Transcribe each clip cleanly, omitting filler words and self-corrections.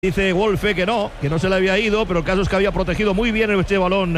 Dice Wolfe que no se le había ido, pero el caso es que había protegido muy bien este balón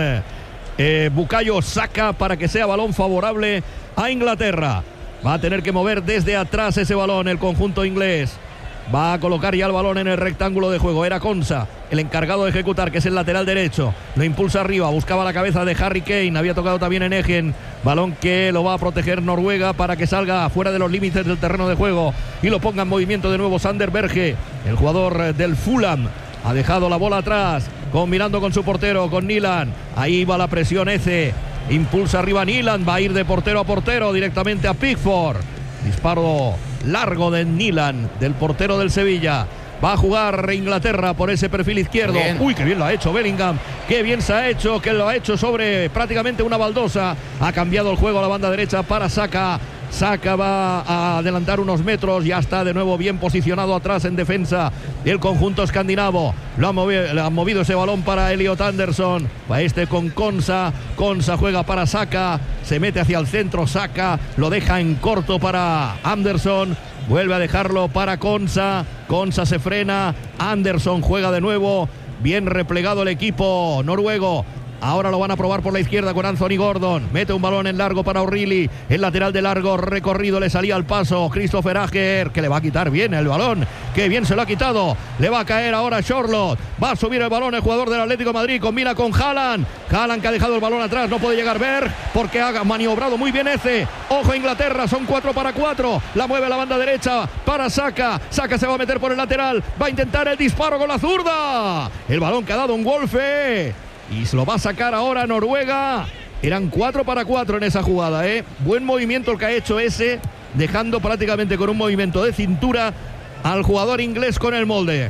Bukayo Saka para que sea balón favorable a Inglaterra. Va a tener que mover desde atrás ese balón el conjunto inglés. Va a colocar ya el balón en el rectángulo de juego. Era Konsa el encargado de ejecutar, que es el lateral derecho. Lo impulsa arriba, buscaba la cabeza de Harry Kane. Había tocado también en Egen. Balón que lo va a proteger Noruega para que salga fuera de los límites del terreno de juego y lo ponga en movimiento de nuevo Sander Berge, el jugador del Fulham. Ha dejado la bola atrás, combinando con su portero, con Nyland. Ahí va la presión Eze. Impulsa arriba Nyland, va a ir de portero a portero directamente a Pickford. Disparo largo de Nyland, del portero del Sevilla. Va a jugar Inglaterra por ese perfil izquierdo. Bien. Uy, qué bien lo ha hecho Bellingham. Qué bien se ha hecho, que lo ha hecho sobre prácticamente una baldosa. Ha cambiado el juego a la banda derecha para Saka. Saka va a adelantar unos metros. Ya está de nuevo bien posicionado atrás en defensa del conjunto escandinavo. Lo ha movido ese balón para Elliot Anderson. Va este con Konsa. Konsa juega para Saka. Se mete hacia el centro. Saka lo deja en corto para Anderson. Vuelve a dejarlo para Konsa. Konsa se frena. Anderson juega de nuevo. Bien replegado el equipo noruego. Ahora lo van a probar por la izquierda con Anthony Gordon. Mete un balón en largo para O'Reilly. El lateral de largo recorrido le salía al paso. Christopher Ajer, que le va a quitar bien el balón. Qué bien se lo ha quitado. Le va a caer ahora Charlotte. Va a subir el balón el jugador del Atlético de Madrid. Combina con Haaland. Haaland que ha dejado el balón atrás. No puede llegar Berg porque ha maniobrado muy bien ese. Ojo Inglaterra, son 4 para 4. La mueve a la banda derecha para Saka. Saka se va a meter por el lateral. Va a intentar el disparo con la zurda. El balón que ha dado un Wolfe. Y se lo va a sacar ahora Noruega. Eran 4 para 4 en esa jugada, Buen movimiento el que ha hecho ese, dejando prácticamente con un movimiento de cintura al jugador inglés con el molde.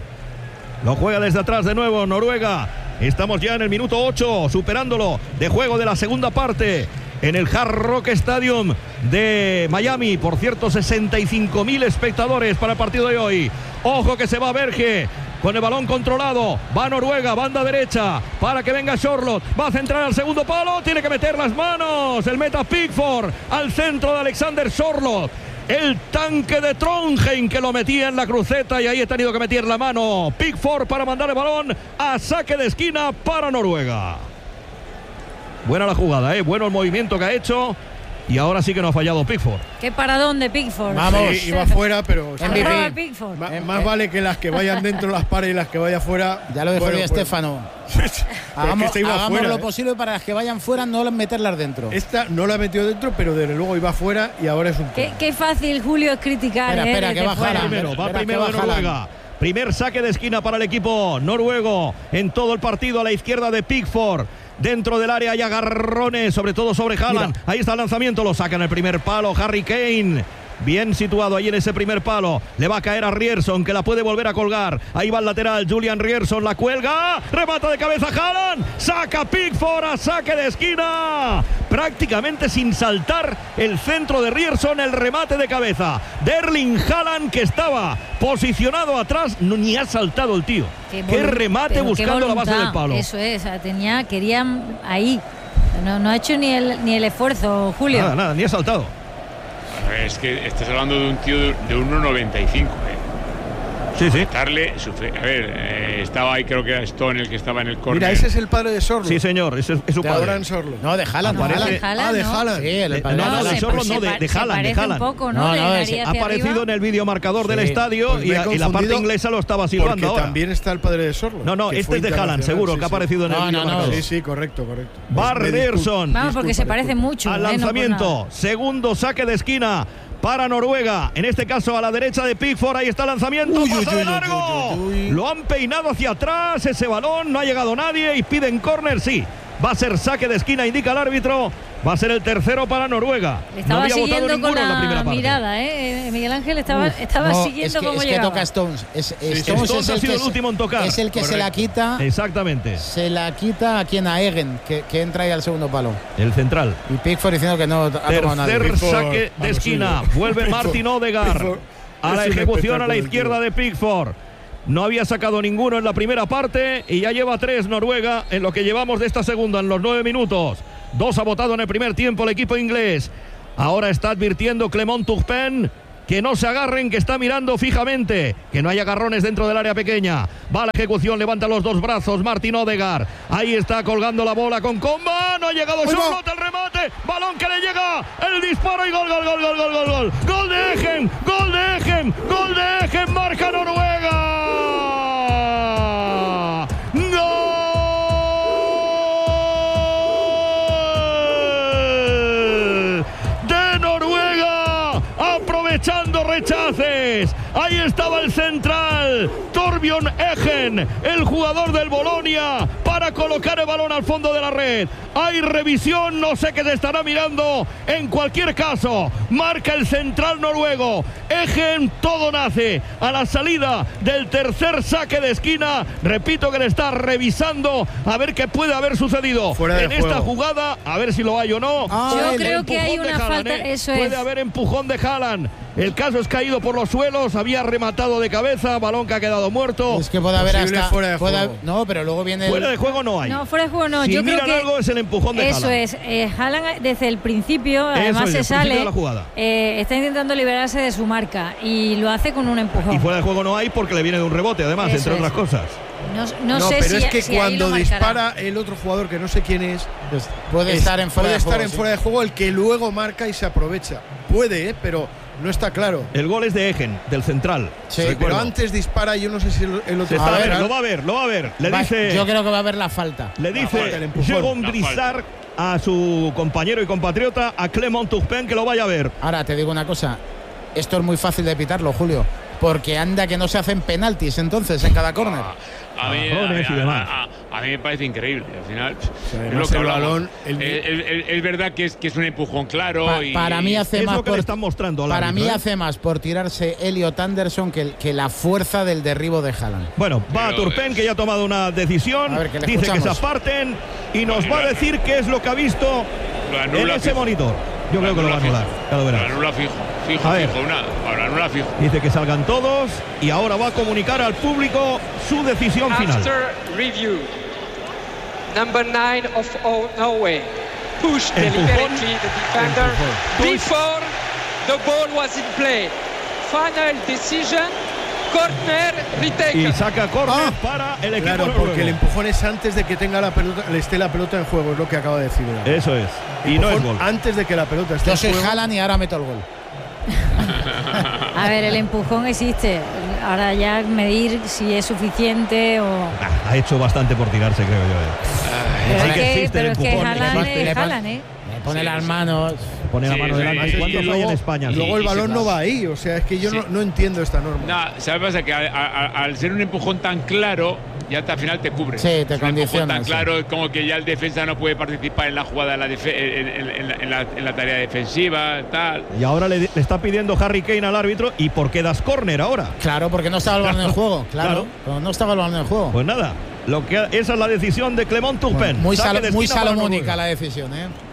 Lo juega desde atrás de nuevo Noruega. Estamos ya en el minuto 8, superándolo de juego de la segunda parte en el Hard Rock Stadium de Miami. Por cierto, 65.000 espectadores para el partido de hoy. Ojo que se va Berge. Con el balón controlado, va Noruega, banda derecha, para que venga Charlotte, va a centrar al segundo palo, tiene que meter las manos, el meta Pickford, al centro de Alexander Charlotte, el tanque de Trondheim que lo metía en la cruceta y ahí ha tenido que meter la mano Pickford para mandar el balón a saque de esquina para Noruega. Buena la jugada, bueno el movimiento que ha hecho. Y ahora sí que no ha fallado Pickford. Qué paradón de Pickford. Vamos, sí, iba fuera, pero más vale que las que vayan dentro las pares y las que vayan fuera. Ya lo dejó bueno, Estefano. Hagamos lo posible para las que vayan fuera no meterlas dentro. Esta no la metió dentro, pero desde luego iba fuera y ahora es un... Qué fácil, Julio, es criticar. Espera, que baja va primero de Noruega. Primer saque de esquina para el equipo noruego en todo el partido a la izquierda de Pickford. Dentro del área hay agarrones, sobre todo sobre Haaland. Ahí está el lanzamiento, lo saca en el primer palo Harry Kane. Bien situado ahí en ese primer palo. Le va a caer a Ryerson, que la puede volver a colgar. Ahí va el lateral, Julian Ryerson, la cuelga. Remata de cabeza Haaland. Saca Pickford a saque de esquina. Prácticamente sin saltar el centro de Ryerson, el remate de cabeza de Erling Haaland, que estaba posicionado atrás. Ni ha saltado el tío. Qué remate buscando la base del palo. Eso es, querían ahí. No ha hecho ni el esfuerzo, Julio. Nada, ni ha saltado. Es que estás hablando de un tío de 1,95. Sí. A ver, estaba ahí, creo que era Stone el que estaba en el córner. Mira, ese es el padre de Sorlo. Sí, señor, ese es su padre. Ahora en Sorlo. No, de Haaland. De Haaland. Sí, el padre de Sorlo no, de Haaland. Un poco, ha aparecido en el videomarcador del estadio pues y la parte inglesa lo estaba silbando ahora. También está el padre de Sorlo. No, este es de Haaland, seguro, que ha aparecido en el videomarcador. Sí, correcto. Ryerson. Vamos, porque se parece mucho. Al lanzamiento, segundo saque de esquina para Noruega, en este caso a la derecha de Pickford. Ahí está el lanzamiento, pasa de largo. Lo han peinado hacia atrás ese balón, no ha llegado nadie y piden córner. Sí, va a ser saque de esquina, indica el árbitro. Va a ser el tercero para Noruega. Le estaba no había siguiendo con la mirada, Miguel Ángel estaba siguiendo cómo llegaba. Es que toca Stones. Stones ha sido el último en tocar. Es el que se la quita. Exactamente. Se la quita a quien, a Egen, que entra ahí al segundo palo. El central. Y Pickford diciendo que no ha tomado nadie. Tercer saque de esquina. Vuelve Martin Odegaard a la ejecución a la izquierda de Pickford. No había sacado ninguno en la primera parte y ya lleva 3 Noruega en lo que llevamos de esta segunda, en los 9 minutos. 2 ha votado en el primer tiempo el equipo inglés. Ahora está advirtiendo Clement Turpin que no se agarren, que está mirando fijamente, que no haya agarrones dentro del área pequeña. Va la ejecución, levanta los dos brazos Martin Odegaard, ahí está colgando la bola con Comba, no ha llegado Charlotte, el remate, balón que le llega, el disparo y gol, gol de Egen, marca Noruega. Aprovechando rechaces, ahí estaba el central Torbjørn Egen, el jugador del Bolonia, para colocar el balón al fondo de la red. Hay revisión, no sé qué se estará mirando. En cualquier caso, marca el central noruego. Egen, todo nace a la salida del tercer saque de esquina. Repito que le está revisando a ver qué puede haber sucedido en esta jugada, a ver si lo hay o no. Yo creo que hay una falta, eso es. Puede haber empujón de Haaland. El caso es caído por los suelos, había rematado de cabeza, balón que ha quedado muerto. Es que puede haber hasta fuera de juego. No, pero luego viene fuera de juego no hay. No, fuera de juego no. Si yo miran creo que algo es el empujón de eso Haaland. Es. Haaland desde el principio, además se sale. De la jugada. Está intentando liberarse de su marca y lo hace con un empujón. Y fuera de juego no hay porque le viene de un rebote, además, eso entre otras cosas. No sé pero si, es que si cuando dispara el otro jugador, que no sé quién es, puede estar en fuera de juego, el que luego marca y se aprovecha. Puede, pero no está claro. El gol es de Egen, del central. Sí, pero antes dispara, yo no sé si el otro lo va a ver. Dice, yo creo que va a haber la falta. Le dice Jérôme Brissard a su compañero y compatriota, a Clément Turpin, que lo vaya a ver. Ahora te digo una cosa, esto es muy fácil de pitarlo, Julio, porque anda que no se hacen penaltis entonces en cada córner. A mí me parece increíble. Al final, es lo que el balón. Es verdad que es un empujón claro. Para mí hace es más lo que le están mostrando. Para mí hace más por tirarse Elliot Anderson que la fuerza del derribo de Haaland. Bueno, va a Turpin, que ya ha tomado una decisión. Dice que se aparten y nos va a decir qué es lo que ha visto en ese monitor. Yo creo que lo va a anular. Lo anula fijo. Ahora anula fijo. Dice que salgan todos y ahora va a comunicar al público su decisión final. After review, number 9 of Norway pushed deliberately the defender before the ball was in play. Final decision, corner retaken. Y saca corner para el equipo noruego. Porque el empujón es antes de que tenga la pelota, le esté la pelota en juego, es lo que acaba de decir. Eso es. Y no es gol. Antes de que la pelota esté en juego. Yo soy Haaland y ahora meto el gol. A ver, el empujón existe. Ahora ya medir si es suficiente o. Ha hecho bastante por tirarse, creo yo. Pero es que Haaland es Haaland, Le pone las manos. Pone la mano delante. ¿Cuántos hay en España? Luego el balón no va ahí. O sea, es que yo no entiendo esta norma. No, ¿sabes qué pasa? Que al ser un empujón tan claro, ya hasta al final te cubre. Sí, te condiciona. Tan claro, es como que ya el defensa no puede participar en la jugada, en la tarea defensiva, tal. Y ahora le está pidiendo Harry Kane al árbitro. ¿Y por qué das córner ahora? Claro, porque no estaba el balón en juego. Claro. No estaba el balón en juego. Pues nada, esa es la decisión de Clément Turpin. Muy salomónica la decisión,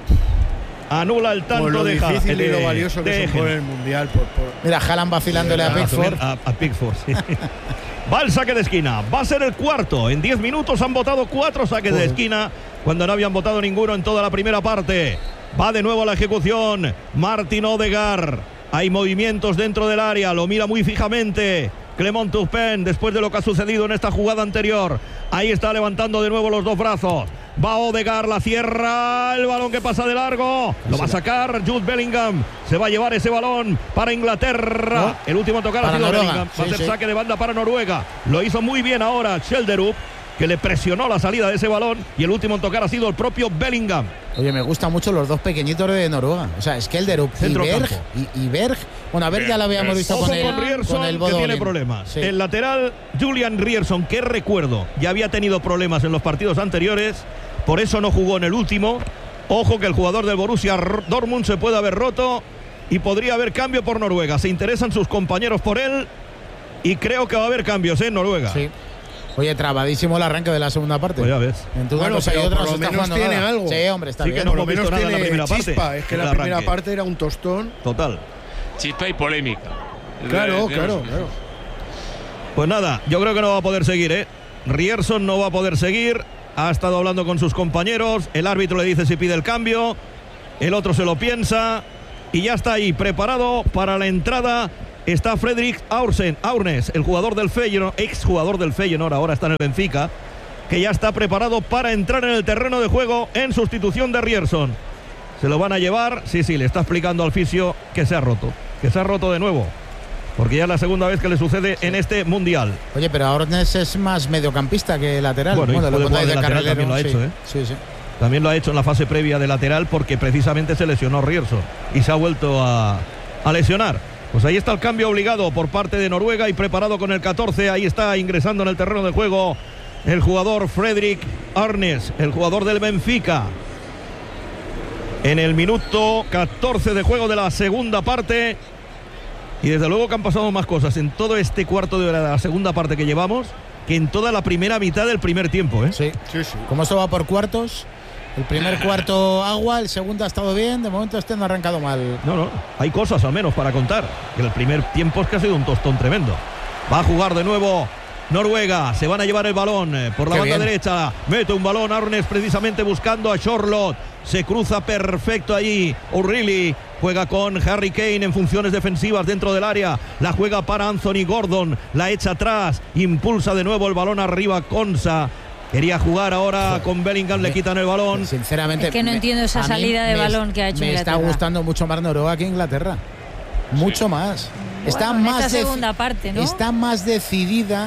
Anula el tanto lo de difícil y lo valioso que es el Mundial. Mira, Haaland vacilándole a Pickford. A Pickford, sí. Va el saque de esquina. Va a ser el cuarto. En 10 minutos han votado 4 saques de esquina cuando no habían votado ninguno en toda la primera parte. Va de nuevo a la ejecución Martin Odegaard. Hay movimientos dentro del área. Lo mira muy fijamente Clément Turpin después de lo que ha sucedido en esta jugada anterior. Ahí está levantando de nuevo los dos brazos. Va Odegaard, la cierra, el balón que pasa de largo, lo va a sacar Jude Bellingham, se va a llevar ese balón para Inglaterra. El último a tocar ha sido Bellingham, va a ser saque de banda para Noruega. Lo hizo muy bien ahora Schjelderup, que le presionó la salida de ese balón, y el último en tocar ha sido el propio Bellingham. Oye, me gustan mucho los dos pequeñitos de Noruega. O sea, Schjelderup y Berg. Bueno, a Berg ya lo habíamos visto con el Bodo, que tiene problemas. Sí. El lateral Julian Ryerson, que recuerdo, ya había tenido problemas en los partidos anteriores, por eso no jugó en el último. Ojo que el jugador del Borussia Dortmund se puede haber roto y podría haber cambio por Noruega. Se interesan sus compañeros por él y creo que va a haber cambios en Noruega. Sí. Oye, trabadísimo el arranque de la segunda parte. Pues ya ves. Entre una cosa y otra por lo menos tiene algo. Sí, hombre, está bien. Que no hemos visto nada en la primera parte. Es que la primera parte era un tostón. Total. Chispa y polémica. Claro. Pues nada, yo creo que no va a poder seguir, Ryerson no va a poder seguir. Ha estado hablando con sus compañeros. El árbitro le dice si pide el cambio. El otro se lo piensa. Y ya está ahí, preparado para la entrada está Fredrik Aurnes, el jugador del Feyenoord, exjugador del Feyenoord, ahora está en el Benfica, que ya está preparado para entrar en el terreno de juego en sustitución de Ryerson. Se lo van a llevar, sí, le está explicando al fisio que se ha roto de nuevo, porque ya es la segunda vez que le sucede en este Mundial. Oye, pero Aurnes es más mediocampista que lateral. Bueno, lo de lateral también lo ha hecho, ¿eh? Sí. También lo ha hecho en la fase previa de lateral porque precisamente se lesionó Ryerson y se ha vuelto a lesionar. Pues ahí está el cambio obligado por parte de Noruega y preparado con el 14. Ahí está ingresando en el terreno de juego el jugador Fredrik Aurnes, el jugador del Benfica. En el minuto 14 de juego de la segunda parte. Y desde luego que han pasado más cosas en todo este cuarto de hora de la segunda parte que llevamos que en toda la primera mitad del primer tiempo, ¿eh? Sí. Como esto va por cuartos, el primer cuarto agua, el segundo ha estado bien, de momento este no ha arrancado mal. No, hay cosas al menos para contar. Que el primer tiempo es que ha sido un tostón tremendo. Va a jugar de nuevo Noruega, se van a llevar el balón por la banda derecha, mete un balón Aurnes precisamente buscando a Charlotte, se cruza perfecto allí O'Reilly, juega con Harry Kane en funciones defensivas dentro del área, la juega para Anthony Gordon, la echa atrás, impulsa de nuevo el balón arriba Konsa. Quería jugar ahora con Bellingham, le quitan el balón. Sinceramente, es que no entiendo esa salida de balón que ha hecho Inglaterra. Me está gustando mucho más Noruega que Inglaterra. Mucho más. Está más esta segunda parte, ¿no? Está más decidida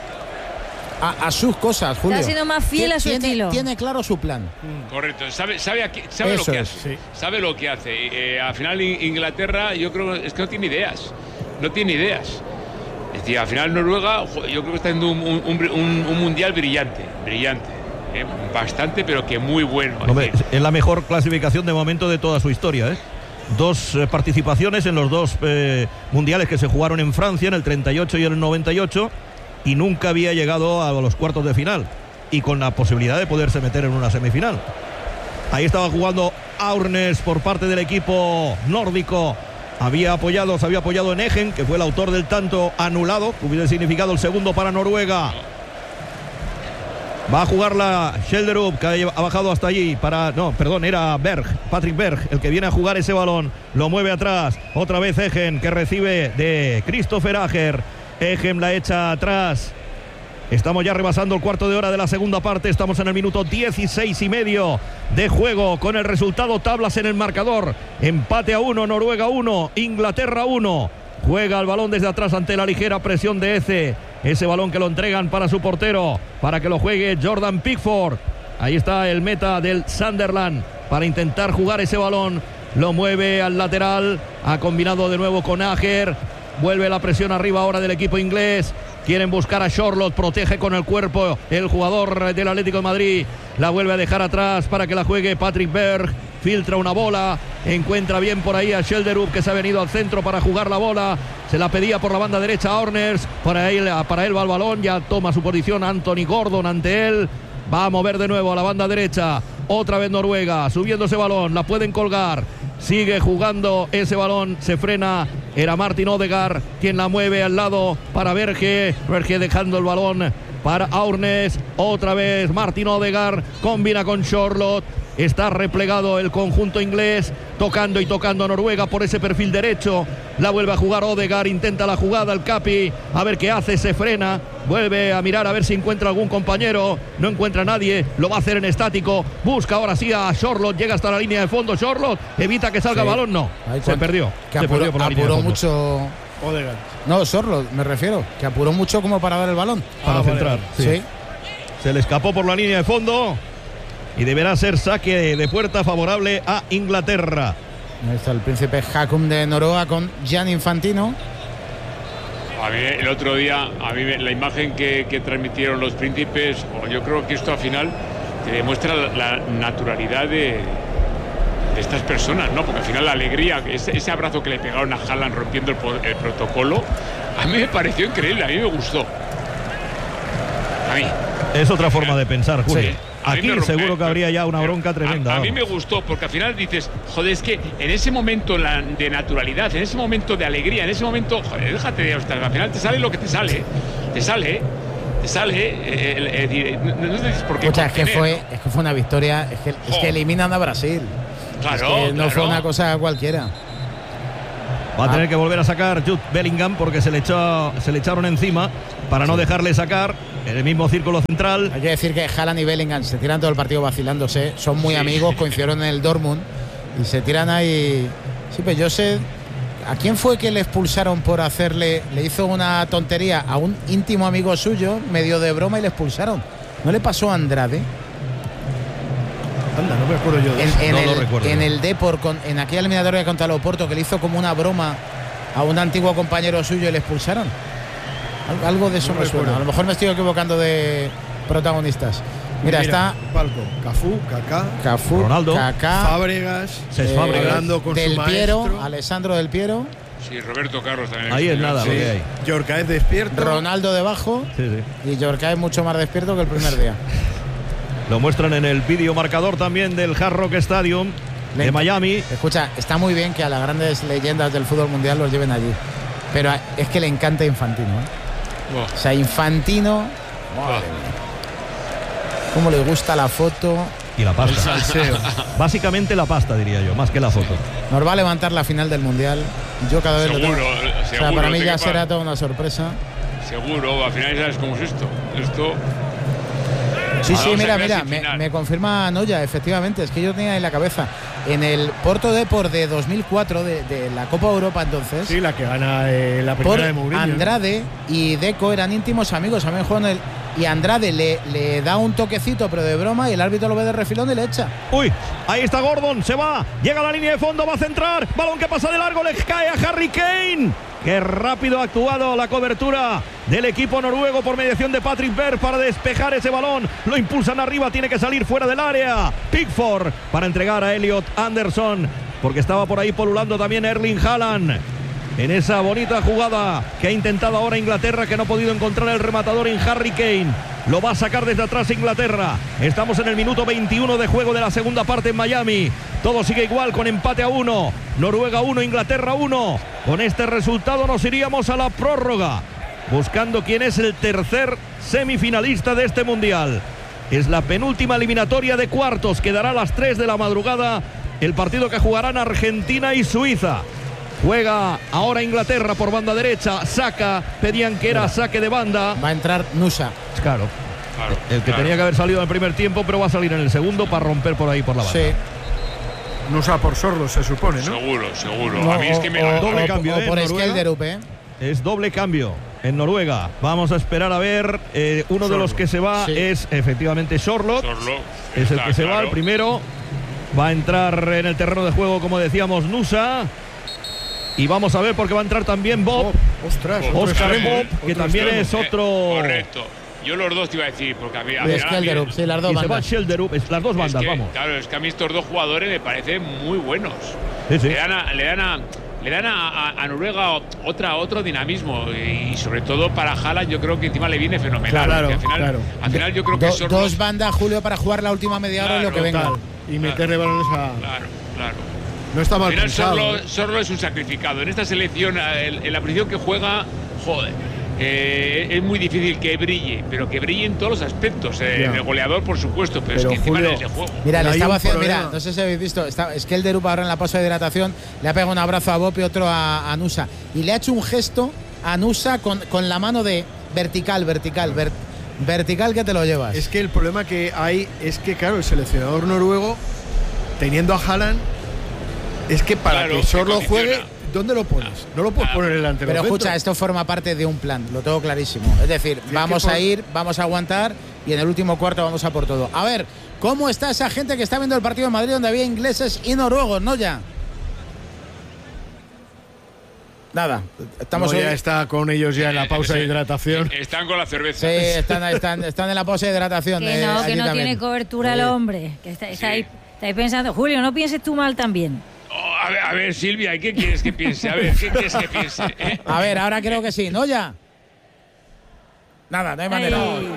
a sus cosas, Julio. Está siendo más fiel a su estilo. Tiene claro su plan. Correcto. Sabe lo que hace. Sí. Sabe lo que hace. Al final Inglaterra, yo creo es que no tiene ideas. Es decir, al final Noruega, yo creo que está haciendo un mundial brillante. Bastante, pero que muy bueno. Hombre, es la mejor clasificación de momento de toda su historia, ¿eh? 2 participaciones en los 2 mundiales que se jugaron en Francia, en el 38 y el 98, y nunca había llegado a los cuartos de final, y con la posibilidad de poderse meter en una semifinal. Ahí estaba jugando Aurnes por parte del equipo nórdico. Se había apoyado en Egen, que fue el autor del tanto anulado, que hubiera significado el segundo para Noruega. Va a jugar la Schjelderup, que ha bajado hasta allí era Patrick Berg, el que viene a jugar ese balón. Lo mueve atrás, otra vez Egen, que recibe de Christopher Ager. Egen la echa atrás. Estamos ya rebasando el cuarto de hora de la segunda parte. Estamos en el minuto 16 y medio de juego, con el resultado tablas en el marcador. Empate a 1, Noruega 1, Inglaterra 1. Juega el balón desde atrás ante la ligera presión de Eze. Ese balón que lo entregan para su portero, para que lo juegue Jordan Pickford. Ahí está el meta del Sunderland para intentar jugar ese balón. Lo mueve al lateral. Ha combinado de nuevo con Ager. Vuelve la presión arriba ahora del equipo inglés. Quieren buscar a Charlotte, protege con el cuerpo el jugador del Atlético de Madrid. La vuelve a dejar atrás para que la juegue Patrick Berg. Filtra una bola, encuentra bien por ahí a Schjelderup, que se ha venido al centro para jugar la bola. Se la pedía por la banda derecha a Aurnes. Para él va el balón, ya toma su posición Anthony Gordon ante él. Va a mover de nuevo a la banda derecha. Otra vez Noruega, subiendo ese balón, la pueden colgar. Sigue jugando ese balón, se frena. Era Martin Odegaard quien la mueve al lado para Berge dejando el balón para Aurnes. Otra vez Martin Odegaard, combina con Charlotte. Está replegado el conjunto inglés, tocando a Noruega por ese perfil derecho. La vuelve a jugar Odegaard, intenta la jugada el Capi, a ver qué hace, se frena, vuelve a mirar a ver si encuentra algún compañero, no encuentra a nadie, lo va a hacer en estático, busca ahora sí a Charlotte, llega hasta la línea de fondo, Charlotte evita que salga el balón, no, se perdió. Que apuró mucho Odegaard. No, Charlotte me refiero, que apuró mucho como para dar el balón. Para centrar, sí. Se le escapó por la línea de fondo. Y deberá ser saque de puerta favorable a Inglaterra. Ahí está el príncipe Haakon de Noruega con Gianni Infantino. A mí el otro día, la imagen que transmitieron los príncipes, yo creo que esto al final te demuestra la naturalidad de estas personas, ¿no? Porque al final la alegría, ese abrazo que le pegaron a Haaland rompiendo el protocolo, a mí me pareció increíble, a mí me gustó. A mí. Es otra forma de pensar, Julio. Sí. Aquí seguro que habría ya una bronca tremenda. A mí me gustó, porque al final dices, joder, es que en ese momento de naturalidad, en ese momento de alegría, en ese momento, joder, déjate de hostia, al final te sale lo que te sale. No sé por qué. Escucha, es que fue una victoria, es que eliminan a Brasil. Claro, no fue una cosa cualquiera. Va a tener que volver a sacar Jude Bellingham porque se le echaron encima para no dejarle sacar en el mismo círculo central. Hay que decir que Haaland y Bellingham se tiran todo el partido vacilándose. Son muy amigos, coincidieron en el Dortmund y se tiran ahí. Sí, pues yo sé. ¿A quién fue que le expulsaron por le hizo una tontería a un íntimo amigo suyo, medio de broma, y le expulsaron? ¿No le pasó a Andrade? Anda, no me acuerdo yo de eso. En el Depor, en aquella eliminatoria contra el Oporto, que le hizo como una broma a un antiguo compañero suyo y le expulsaron. Algo de eso me suena. A lo mejor me estoy equivocando de protagonistas. Mira, está Palco, Cafú, Ronaldo, Kaká, Fábregas, hablando con Del su Piero, maestro. Alessandro Del Piero. Sí, Roberto Carlos también. Ahí es nada lo que hay. Yorcaez despierto. Ronaldo debajo. Sí. Y Yorka es mucho más despierto que el primer día. Lo muestran en el vídeo marcador también del Hard Rock Stadium de Miami. Escucha, está muy bien que a las grandes leyendas del fútbol mundial los lleven allí, pero es que le encanta Infantino, ¿eh? O sea, Infantino, madre mía, cómo le gusta la foto y la pasta. El salseo. Básicamente la pasta, diría yo, más que la foto. Nos va a levantar la final del mundial. Yo cada vez Seguro, lo tengo. O sea, para mí ya será toda una sorpresa. Seguro, al final sabes cómo es esto. Sí, mira, me confirma Noya, efectivamente, es que yo tenía en la cabeza en el Porto Depor de 2004 de la Copa Europa entonces. Sí, la que gana la primera de Mourinho. Andrade y Deco eran íntimos amigos, también juegan y Andrade le da un toquecito pero de broma y el árbitro lo ve de refilón y le echa. Uy, ahí está Gordon, se va, llega a la línea de fondo, va a centrar, balón que pasa de largo, le cae a Harry Kane. Qué rápido ha actuado la cobertura del equipo noruego por mediación de Patrick Berg para despejar ese balón. Lo impulsan arriba, tiene que salir fuera del área. Pickford para entregar a Elliot Anderson, porque estaba por ahí polulando también Erling Haaland. En esa bonita jugada que ha intentado ahora Inglaterra, que no ha podido encontrar el rematador en Harry Kane. Lo va a sacar desde atrás Inglaterra. Estamos en el minuto 21 de juego de la segunda parte en Miami. Todo sigue igual con empate a 1. Noruega 1, Inglaterra 1. Con este resultado nos iríamos a la prórroga, buscando quién es el tercer semifinalista de este mundial. Es la penúltima eliminatoria de cuartos. Quedará a las 3 de la madrugada el partido que jugarán Argentina y Suiza. Juega ahora Inglaterra por banda derecha. Saca, pedían que era saque de banda. Va a entrar Nusa. Claro. El que tenía que haber salido en el primer tiempo, pero va a salir en el segundo para romper por ahí por la banda. Sí. Nusa por Sorlos, se supone, ¿no? Seguro. No, a mí es que me doble cambio, o por Noruega. Skelderup, Es doble cambio en Noruega. Vamos a esperar a ver. Uno de los que se va es efectivamente Sorloth. Es el que se va, el primero. Va a entrar en el terreno de juego, como decíamos, Nusa. Y vamos a ver porque va a entrar también Bob. Ostras, Oscar Bob, que también es otro. Correcto. Yo los dos te iba a decir, porque a mí. Skelderup, sí, las dos y bandas. se va Skelderup, las dos bandas, vamos. Claro, es que a mí estos dos jugadores me parecen muy buenos. Sí. Le dan a Noruega otro dinamismo y sobre todo para Haaland yo creo que encima le viene fenomenal. Claro. Al final yo creo que dos bandas, Julio, para jugar la última media hora y lo que venga. Y meterle balones a… Claro. No está mal al final pensado. Sorlo es un sacrificado. En esta selección, en la posición que juega, joder, es muy difícil que brille, pero que brille en todos los aspectos. En el goleador, por supuesto, pero es que encima Julio, en el juego. Mira, le hay estaba un haciendo, problema. no sé si habéis visto, Skelderup ahora en la pausa de hidratación le ha pegado un abrazo a Bob y otro a Nusa. Y le ha hecho un gesto a Nusa con la mano de vertical que te lo llevas. Es que el problema que hay es que, claro, el seleccionador noruego, teniendo a Haaland, es que para que Sorlo juegue, ¿dónde lo pones? No lo puedes poner delante. Pero escucha, esto forma parte de un plan, lo tengo clarísimo. Es decir, vamos a ir, vamos a aguantar y en el último cuarto vamos a por todo. A ver, ¿cómo está esa gente que está viendo el partido de Madrid donde había ingleses y noruegos, no ya? Nada, estamos ya está con ellos ya en la pausa de hidratación. Están con la cerveza. Sí, están en la pausa de hidratación. Que no tiene cobertura el hombre. Que está ahí pensando. Julio, no pienses tú mal también. A ver, Silvia, ¿qué quieres que piense? A ver, ¿qué quieres que piense? A ver, ahora creo que sí, ¿no ya? Nada, no hay manera.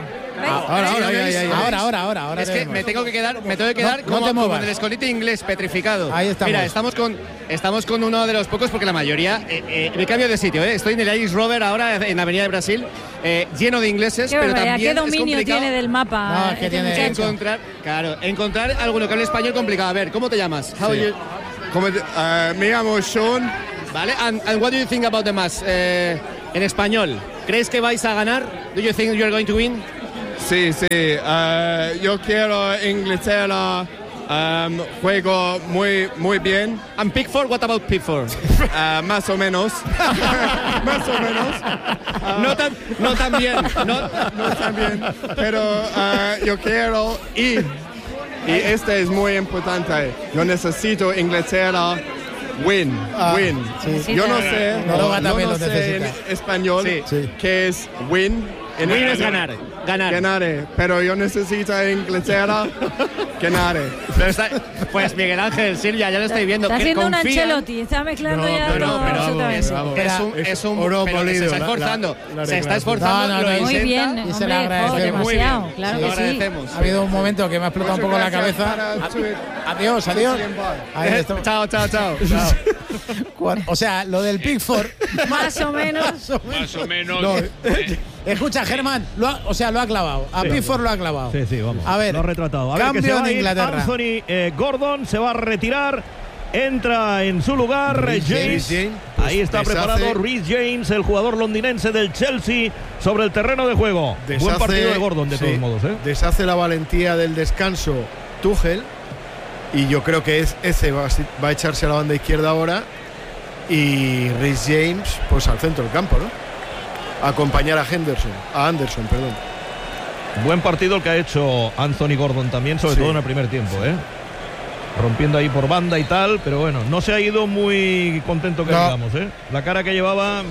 Ahora. Es que me tengo que quedar como en el escondite inglés petrificado. Ahí estamos. Mira, estamos con uno de los pocos porque la mayoría me cambio de sitio, Estoy en el Irish Rover ahora en la Avenida de Brasil, lleno de ingleses, pero también ¿qué dominio es complicado tiene del mapa? No, que tiene encontrar alguno que hable español complicado. A ver, ¿cómo te llamas? Me llamo Sean Vale, and what do you think about the match? En español, ¿crees que vais a ganar? Do you think you're going to win? Sí, yo quiero Inglaterra, juego muy bien. And Pickford, what about Pickford? Más o menos. Más o menos. No tan bien. No tan bien. Pero yo quiero y este es muy importante. Yo necesito Inglaterra. Win. Sí, Yo no también sé en español qué es win. Win es ganar. Pero yo necesito a Inglaterra ganar. Pues Miguel Ángel, Silvia, ya lo estáis viendo. Está haciendo un confían. Ancelotti, está mezclando ya todo absolutamente. Es un oro pero polido, se está esforzando. Se está No, esforzando. Lo Muy intenta. bien, y se hombre, le agradece demasiado, muy bien. claro Lo que sí. agradecemos. Ha habido un momento que me ha explotado un poco la cabeza. Adiós. Ahí está. Chao. O sea, lo del Pickford. Más o menos. Más o menos. No, Escucha, Germán, lo ha clavado. A Pickford lo ha clavado. Sí, vamos. A ver, lo ha retratado. A ver, cambio que se va en a ir Inglaterra. Anthony Gordon se va a retirar. Entra en su lugar James. Ahí está preparado Reece James, el jugador londinense del Chelsea, sobre el terreno de juego. Buen partido de Gordon, de todos modos. Deshace la valentía del descanso Tuchel. Y yo creo que ese va a echarse a la banda izquierda ahora. Y Reece James, pues al centro del campo, ¿no? Acompañar a Anderson, perdón. Buen partido el que ha hecho Anthony Gordon también, sobre todo en el primer tiempo, rompiendo ahí por banda y tal, pero bueno, no se ha ido muy contento que digamos, La cara que llevaba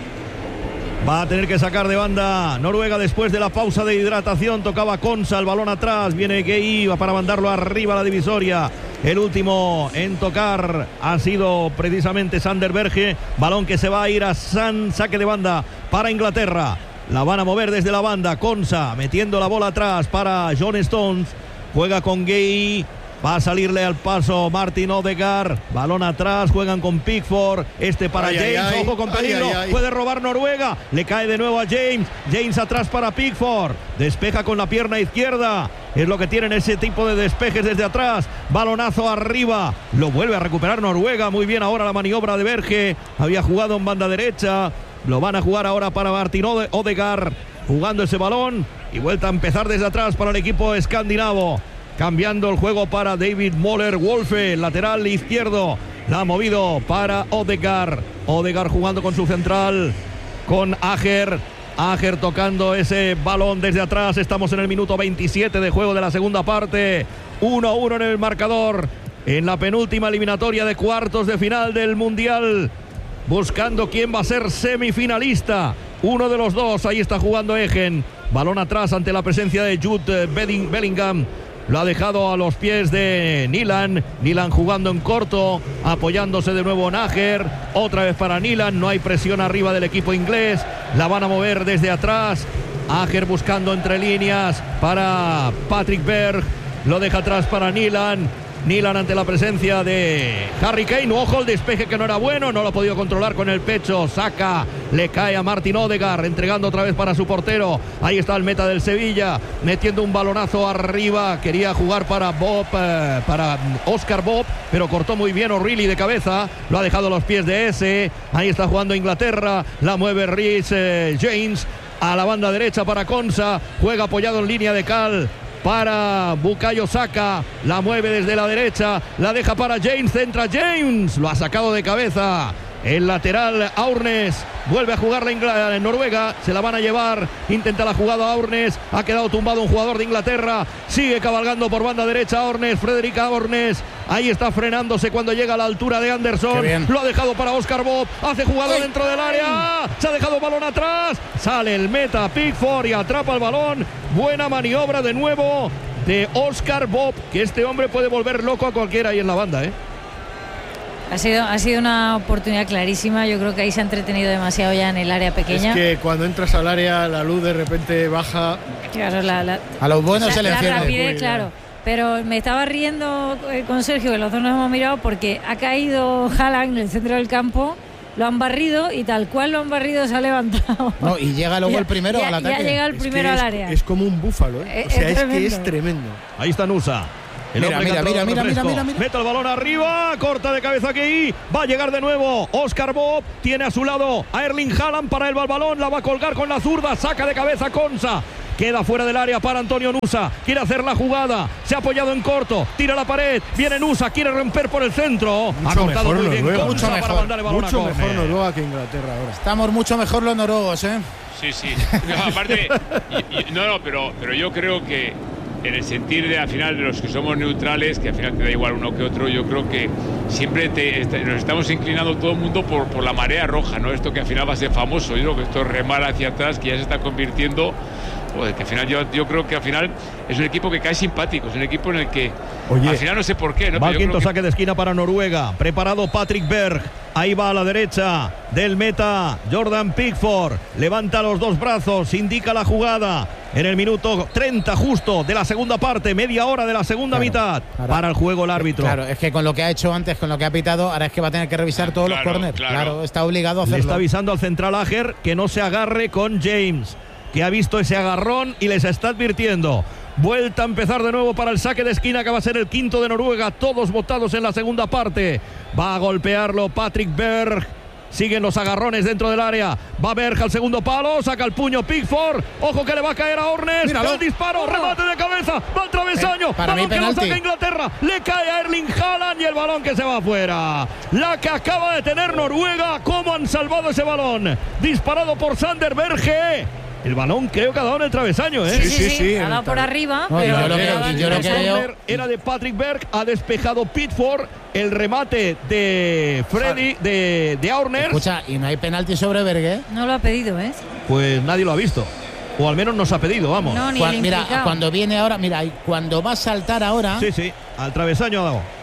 va a tener que sacar de banda Noruega después de la pausa de hidratación. Tocaba Konsa, el balón atrás, viene Gueye para mandarlo arriba a la divisoria. El último en tocar ha sido precisamente Sander Berge. Balón que se va a ir a saque de banda para Inglaterra. La van a mover desde la banda. Konsa metiendo la bola atrás para John Stones. Juega con Gueye. Va a salirle al paso Martin Odegaard. Balón atrás, juegan con Pickford. Para James, ojo con peligro. Puede robar Noruega. Le cae de nuevo a James. James atrás para Pickford. Despeja con la pierna izquierda. Es lo que tienen ese tipo de despejes desde atrás. Balonazo arriba. Lo vuelve a recuperar Noruega. Muy bien ahora la maniobra de Berge. Había jugado en banda derecha. Lo van a jugar ahora para Martin Odegaard. Jugando ese balón. Y vuelta a empezar desde atrás para el equipo escandinavo. Cambiando el juego para David Moller-Wolfe, lateral izquierdo. La ha movido para Odegaard. Odegaard jugando con su central, con Ajer. Ajer tocando ese balón desde atrás. Estamos en el minuto 27 de juego de la segunda parte. 1-1 en el marcador. En la penúltima eliminatoria de cuartos de final del Mundial. Buscando quién va a ser semifinalista. Uno de los dos. Ahí está jugando Egen. Balón atrás ante la presencia de Jude Bellingham. Lo ha dejado a los pies de Nilan. Nilan jugando en corto, apoyándose de nuevo en Ajer. Otra vez para Nilan. No hay presión arriba del equipo inglés. La van a mover desde atrás. Ajer buscando entre líneas para Patrick Berg. Lo deja atrás para Nilan. Nilan ante la presencia de Harry Kane. Ojo, el despeje que no era bueno. No lo ha podido controlar con el pecho. Saca, le cae a Martin Odegaard. Entregando otra vez para su portero. Ahí está el meta del Sevilla. Metiendo un balonazo arriba. Quería jugar para Oscar Bob. Pero cortó muy bien O'Reilly de cabeza. Lo ha dejado a los pies de ese. Ahí está jugando Inglaterra. La mueve Reece James. A la banda derecha para Konsa. Juega apoyado en línea de cal para Bukayo Saka, la mueve desde la derecha, la deja para James, centra James, lo ha sacado de cabeza el lateral Aurnes. Vuelve a jugar en Noruega, se la van a llevar, intenta la jugada Aurnes, ha quedado tumbado un jugador de Inglaterra, sigue cabalgando por banda derecha Aurnes, Frederick Aurnes, ahí está frenándose cuando llega a la altura de Anderson, lo ha dejado para Oscar Bob, hace jugada dentro del área, se ha dejado balón atrás, sale el meta Pickford y atrapa el balón, buena maniobra de nuevo de Oscar Bob, que este hombre puede volver loco a cualquiera ahí en la banda, Ha sido una oportunidad clarísima. Yo creo que ahí se ha entretenido demasiado ya en el área pequeña. Es que cuando entras al área la luz de repente baja. Claro, a los buenos se les la rapidez, claro. Pero me estaba riendo con Sergio, que los dos nos hemos mirado, porque ha caído Haaland en el centro del campo, lo han barrido y tal cual lo han barrido se ha levantado. No, y llega luego el primero al ataque. Ya llega el primero al área. Es como un búfalo, O sea, es que es tremendo. Ahí está Nusa. Mira. Mete el balón arriba, corta de cabeza aquí, va a llegar de nuevo Oscar Bob, tiene a su lado a Erling Haaland, para él va el balón, la va a colgar con la zurda, saca de cabeza Konsa. Queda fuera del área para Antonio Nusa. Quiere hacer la jugada. Se ha apoyado en corto. Tira la pared. Viene Nusa. Quiere romper por el centro. Ha cortado muy bien Konsa para mandar el balón a córner. Mucho mejor Noruega que Inglaterra ahora. Estamos mucho mejor los noruegos, ¿eh? Sí. No, aparte, pero yo creo que en el sentir de al final de los que somos neutrales, que al final te da igual uno que otro, yo creo que siempre nos estamos inclinando todo el mundo por la marea roja, ¿no? Esto que al final va a ser famoso. Yo creo que esto es remar hacia atrás, que ya se está convirtiendo. Que al final yo creo que al final es un equipo que cae simpático, es un equipo en el que al final no sé por qué, ¿no? Va al quinto saque de esquina para Noruega. Preparado Patrick Berg. Ahí va a la derecha del meta Jordan Pickford. Levanta los dos brazos, indica la jugada. En el minuto 30 justo de la segunda parte, media hora de la segunda mitad. Ahora, para el juego el árbitro. Claro, es que con lo que ha hecho antes, con lo que ha pitado, ahora es que va a tener que revisar todos los córneres. Claro, está obligado a hacerlo. Le está avisando al central Ager que no se agarre con James, que ha visto ese agarrón y les está advirtiendo. Vuelta a empezar de nuevo para el saque de esquina, que va a ser el quinto de Noruega, todos votados en la segunda parte. Va a golpearlo Patrick Berg. Siguen los agarrones dentro del área. Va Berg al segundo palo, saca el puño Pickford. Ojo que le va a caer a Ornes. El disparo, remate de cabeza, va al travesaño. Balón que lo saca Inglaterra. Le cae a Erling Haaland y el balón que se va afuera. La que acaba de tener Noruega. ¿Cómo han salvado ese balón? Disparado por Sander Berge. El balón creo que ha dado en el travesaño, ¿eh? Sí. Ha dado por arriba. No, pero yo lo que era de Patrick Berg, ha despejado Pickford. El remate de Freddy, de Aurners. Escucha, y no hay penalti sobre Berge. No lo ha pedido, ¿eh? Pues nadie lo ha visto. O al menos nos ha pedido, vamos. No, ni mira, cuando viene ahora, cuando va a saltar ahora. Sí, al travesaño ha dado.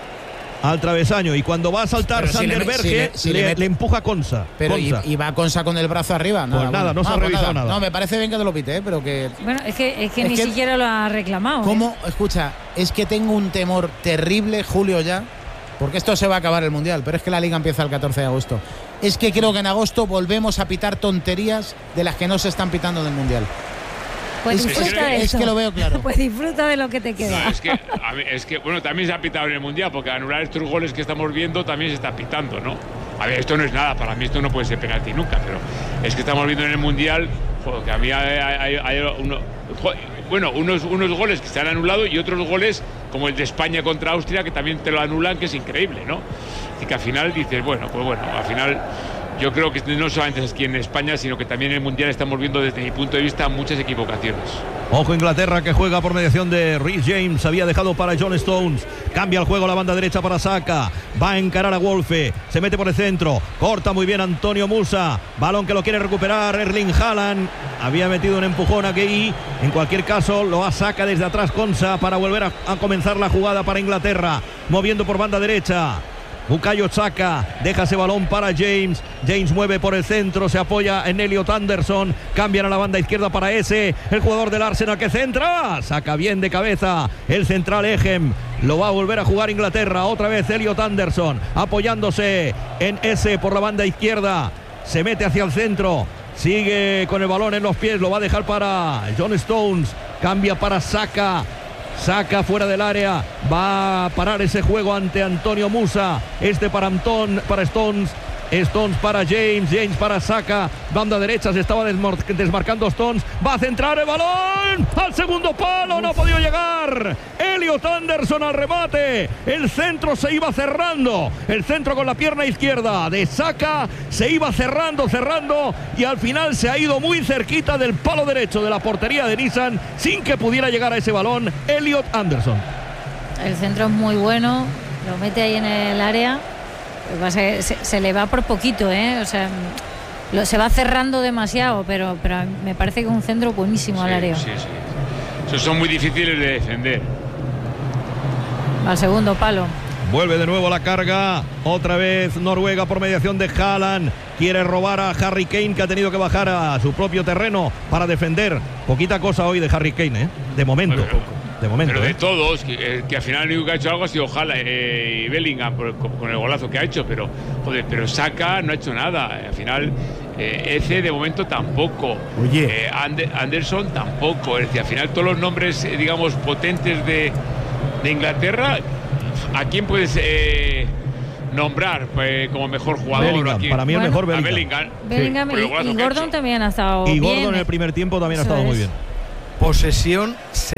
Al travesaño, y cuando va a saltar Sander Berge le empuja a Konsa. Pero y va Konsa con el brazo arriba. No se ha revisado nada. No, me parece bien que te lo pite, pero que. Bueno, es que ni siquiera lo ha reclamado. ¿Cómo? Escucha, es que tengo un temor terrible, Julio, ya, porque esto se va a acabar el Mundial, pero es que la Liga empieza el 14 de agosto. Es que creo que en agosto volvemos a pitar tonterías de las que no se están pitando en el Mundial. Pues disfruta de eso. Es que lo veo claro. Pues disfruta de lo que te queda. No, es que bueno, también se ha pitado en el Mundial, porque anular estos goles que estamos viendo también se está pitando, ¿no? A ver, esto no es nada, para mí esto no puede ser penalti nunca, pero es que estamos viendo en el Mundial, que a mí hay unos goles que se han anulado y otros goles como el de España contra Austria que también te lo anulan, que es increíble, ¿no? Y que al final dices, bueno, al final yo creo que no solamente es aquí en España, sino que también en el Mundial estamos viendo desde mi punto de vista muchas equivocaciones. Ojo Inglaterra, que juega por mediación de Reece James. Había dejado para John Stones. Cambia el juego a la banda derecha para Saka. Va a encarar a Wolfe. Se mete por el centro. Corta muy bien Antonio Musa. Balón que lo quiere recuperar Erling Haaland. Había metido un empujón aquí. En cualquier caso lo saca desde atrás Konsa para volver a comenzar la jugada para Inglaterra. Moviendo por banda derecha. Bukayo Saka deja ese balón para James. James mueve por el centro, se apoya en Elliot Anderson. Cambian a la banda izquierda para ese, el jugador del Arsenal que centra. Saca bien de cabeza el central Ejem. Lo va a volver a jugar Inglaterra. Otra vez Elliot Anderson apoyándose en ese por la banda izquierda. Se mete hacia el centro. Sigue con el balón en los pies. Lo va a dejar para John Stones. Cambia para Saka. Saca fuera del área, va a parar ese juego ante Antonio Musa. Para Stones para James para Saka. Banda derecha, se estaba desmarcando Stones. Va a centrar el balón al segundo palo, no ha podido llegar. Elliot Anderson al remate. El centro se iba cerrando. El centro con la pierna izquierda de Saka se iba cerrando y al final se ha ido muy cerquita del palo derecho de la portería de Nissan sin que pudiera llegar a ese balón Elliot Anderson. El centro es muy bueno, lo mete ahí en el área. Se le va por poquito, o sea, se va cerrando demasiado, pero me parece que es un centro buenísimo al área. Sí. Esos son muy difíciles de defender. Al segundo palo. Vuelve de nuevo la carga, otra vez Noruega por mediación de Haaland. Quiere robar a Harry Kane, que ha tenido que bajar a su propio terreno para defender. Poquita cosa hoy de Harry Kane, de momento. Pero de todos, que al final el único que ha hecho algo ha sido Haaland y Bellingham con el golazo que ha hecho, pero Saka no ha hecho nada. Al final, Eze de momento tampoco. Oye. Anderson tampoco. Es decir, al final todos los nombres, digamos, potentes de de Inglaterra, ¿a quién puedes nombrar como mejor jugador? Bellingham, para mí el mejor Bellingham. Bellingham y Gordon también ha estado bien. Y Gordon en el primer tiempo también ha estado muy bien. Posesión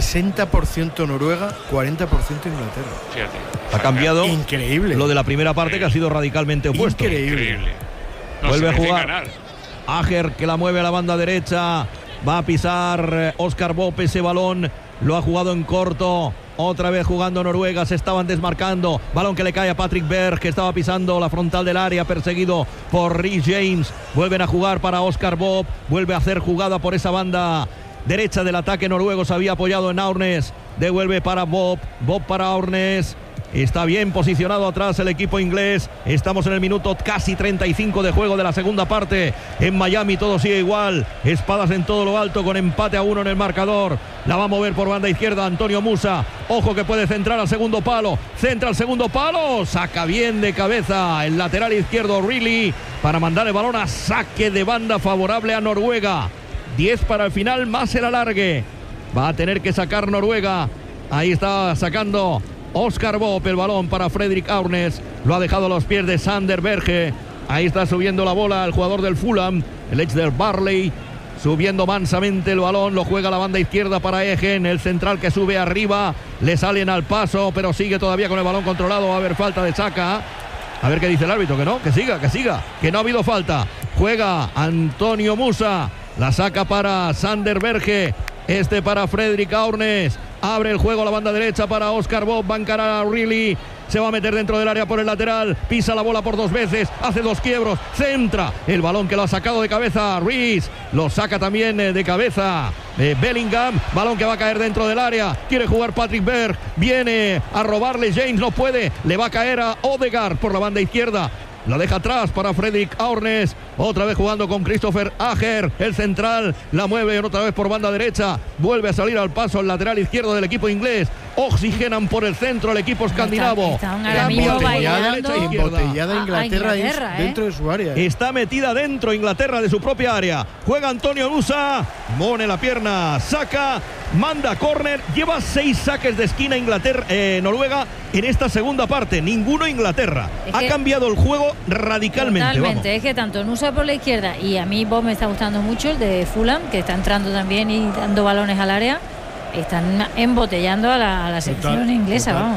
60% Noruega, 40% Inglaterra. Fíjate. Ha cambiado. Increíble. Lo de la primera parte que ha sido radicalmente opuesto. Increíble. No, vuelve a jugar. Ganar. Ager, que la mueve a la banda derecha. Va a pisar Oscar Bob ese balón. Lo ha jugado en corto. Otra vez jugando Noruega. Se estaban desmarcando. Balón que le cae a Patrick Berg, que estaba pisando la frontal del área, perseguido por Rhys James. Vuelven a jugar para Oscar Bob. Vuelve a hacer jugada por esa banda derecha del ataque noruego. Se había apoyado en Aurnes. Devuelve para Bob. Bob para Aurnes. Está bien posicionado atrás el equipo inglés. Estamos en el minuto casi 35 de juego de la segunda parte. En Miami todo sigue igual. Espadas en todo lo alto con empate a 1 en el marcador. La va a mover por banda izquierda Antonio Musa. Ojo que puede centrar al segundo palo. Centra al segundo palo. Saca bien de cabeza el lateral izquierdo O'Reilly para mandar el balón a saque de banda favorable a Noruega. 10 para el final más el alargue. Va a tener que sacar Noruega. Ahí está sacando Oscar Bob el balón para Fredrik Aurnes. Lo ha dejado a los pies de Sander Berge. Ahí está subiendo la bola el jugador del Fulham, el ex del Barley. Subiendo mansamente el balón. Lo juega a la banda izquierda para Egen. El central que sube arriba. Le salen al paso, pero sigue todavía con el balón controlado. Va a haber falta de Saka. A ver qué dice el árbitro. Que no, que siga. Que no ha habido falta. Juega Antonio Musa. La saca para Sander Berge. Este para Fredrik Aurnes. Abre el juego a la banda derecha para Oscar Bob. Va a encarar a O'Reilly. Se va a meter dentro del área por el lateral. Pisa la bola por 2 veces. Hace 2 quiebros. Centra. El balón que lo ha sacado de cabeza Rees. Lo saca también de cabeza Bellingham. Balón que va a caer dentro del área. Quiere jugar Patrick Berg. Viene a robarle James. No puede. Le va a caer a Odegaard por la banda izquierda. La deja atrás para Fredrik Aurnes. Otra vez jugando con Christopher Ager. El central la mueve otra vez por banda derecha. Vuelve a salir al paso el lateral izquierdo del equipo inglés. Oxigenan por el centro el equipo escandinavo. Embotellada Inglaterra dentro de su área. Está metida dentro Inglaterra de su propia área. Juega Antonio Nusa. Mone la pierna. Saca. Manda córner. Lleva 6 saques de esquina Noruega en esta segunda parte. Ninguno Inglaterra. Ha cambiado el juego radicalmente. Totalmente. Vamos. Es que tanto Nusa por la izquierda y a mí Bob me está gustando mucho el de Fulham, que está entrando también y dando balones al área. Están embotellando a la selección inglesa. Vamos.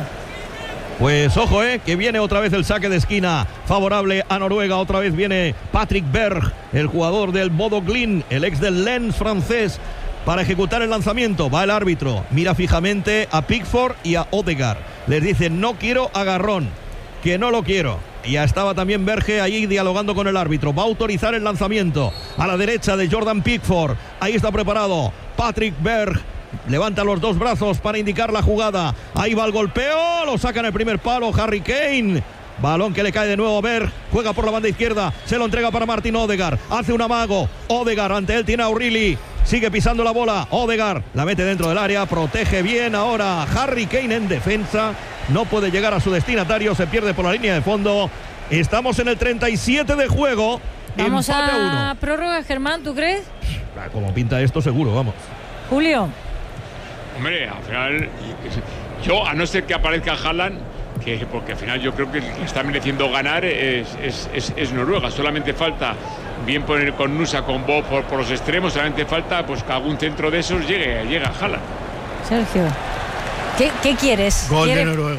Pues ojo, que viene otra vez el saque de esquina favorable a Noruega. Otra vez viene Patrick Berg, el jugador del Bodo Glimt, el ex del Lens francés, para ejecutar el lanzamiento. Va el árbitro, mira fijamente a Pickford y a Odegaard. Les dice: no quiero agarrón, que no lo quiero. Ya estaba también Berge ahí dialogando con el árbitro. Va a autorizar el lanzamiento a la derecha de Jordan Pickford. Ahí está preparado Patrick Berg. Levanta los 2 brazos para indicar la jugada. Ahí va el golpeo. Lo saca en el primer palo Harry Kane. Balón que le cae de nuevo a Berg. Juega por la banda izquierda. Se lo entrega para Martin Odegaard. Hace un amago. Odegaard ante él tiene a O'Reilly. Sigue pisando la bola. Odegaard la mete dentro del área. Protege bien ahora Harry Kane en defensa. No puede llegar a su destinatario. Se pierde por la línea de fondo. Estamos en el 37 de juego. Vamos a prórroga, Germán, ¿tú crees? Como pinta esto, seguro, vamos. Julio. Hombre, al final, yo, a no ser que aparezca Haaland, porque al final yo creo que el que está mereciendo ganar es Noruega. Solamente falta, bien poner con Nusa, con Bob por los extremos, solamente falta pues que algún centro de esos llegue a Haaland. Sergio, ¿qué quieres? Gol de Noruega.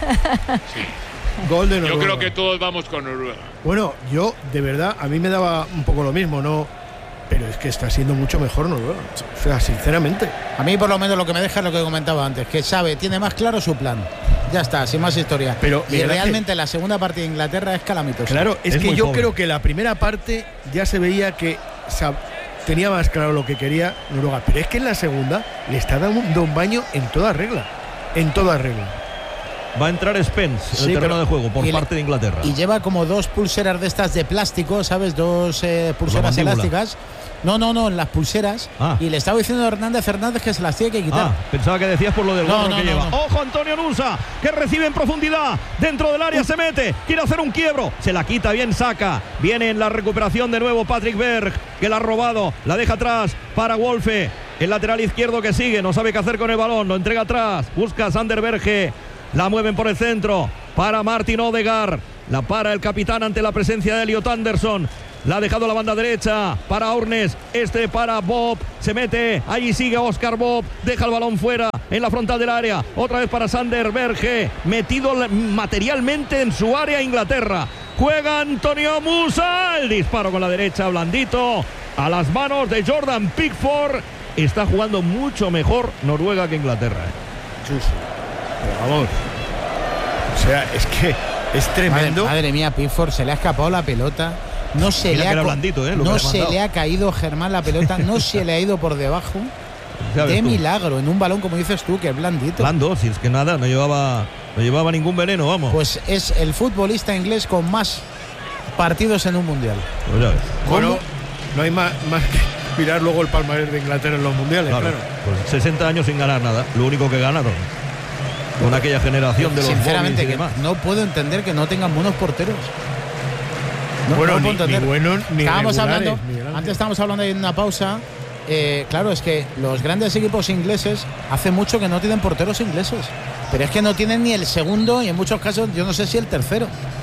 Sí. Gol de Noruega. Yo creo que todos vamos con Noruega. Bueno, yo, de verdad, a mí me daba un poco lo mismo, ¿no? Pero es que está siendo mucho mejor Noruega. O sea, sinceramente. A mí por lo menos lo que me deja es lo que comentaba antes, que tiene más claro su plan. Ya está, sin más historia. Pero y realmente la segunda parte de Inglaterra es calamitosa. Claro, es que yo creo que la primera parte ya se veía que tenía más claro lo que quería Noruega. Pero es que en la segunda le está dando un baño en toda regla. En toda regla. Va a entrar Spence en el terreno de juego por parte de Inglaterra. Y lleva como 2 pulseras de estas de plástico, ¿sabes? 2 pulseras elásticas. No, en las pulseras. Y le estaba diciendo a Hernández que se las tiene que quitar. Pensaba que decías por lo del gorro que lleva. Ojo Antonio Nusa, que recibe en profundidad. Dentro del área se mete. Quiere hacer un quiebro. Se la quita bien, saca. Viene en la recuperación de nuevo Patrick Berg, que la ha robado. La deja atrás para Wolfe. El lateral izquierdo que sigue, no sabe qué hacer con el balón, lo entrega atrás, busca a Sander Berge, la mueven por el centro, para Martin Odegaard, la para el capitán ante la presencia de Elliot Anderson, la ha dejado a la banda derecha, para Ornes, para Bob, se mete, allí sigue Oscar Bob, deja el balón fuera, en la frontal del área, otra vez para Sander Berge, metido materialmente en su área Inglaterra, juega Antonio Musa, el disparo con la derecha, blandito, a las manos de Jordan Pickford. Está jugando mucho mejor Noruega que Inglaterra. Sí. Pero vamos. O sea, es que es tremendo. Madre mía, Pickford, se le ha escapado la pelota. No se le ha blandito, le ha caído Germán la pelota, no se le ha ido por debajo. De milagro, en un balón, como dices tú, que es blandito. Blando, si es que nada, no llevaba ningún veneno, vamos. Pues es el futbolista inglés con más partidos en un mundial. Pues ya ves. Bueno, no hay más que mirar luego el palmarés de Inglaterra en los mundiales, claro. Pues 60 años sin ganar nada, lo único que ganaron con aquella generación de los sinceramente, que no puedo entender que no tengan buenos porteros. Ni buenos ni regulares. Antes estábamos hablando ahí en una pausa. Claro, es que los grandes equipos ingleses hace mucho que no tienen porteros ingleses, pero es que no tienen ni el segundo y en muchos casos yo no sé si el tercero.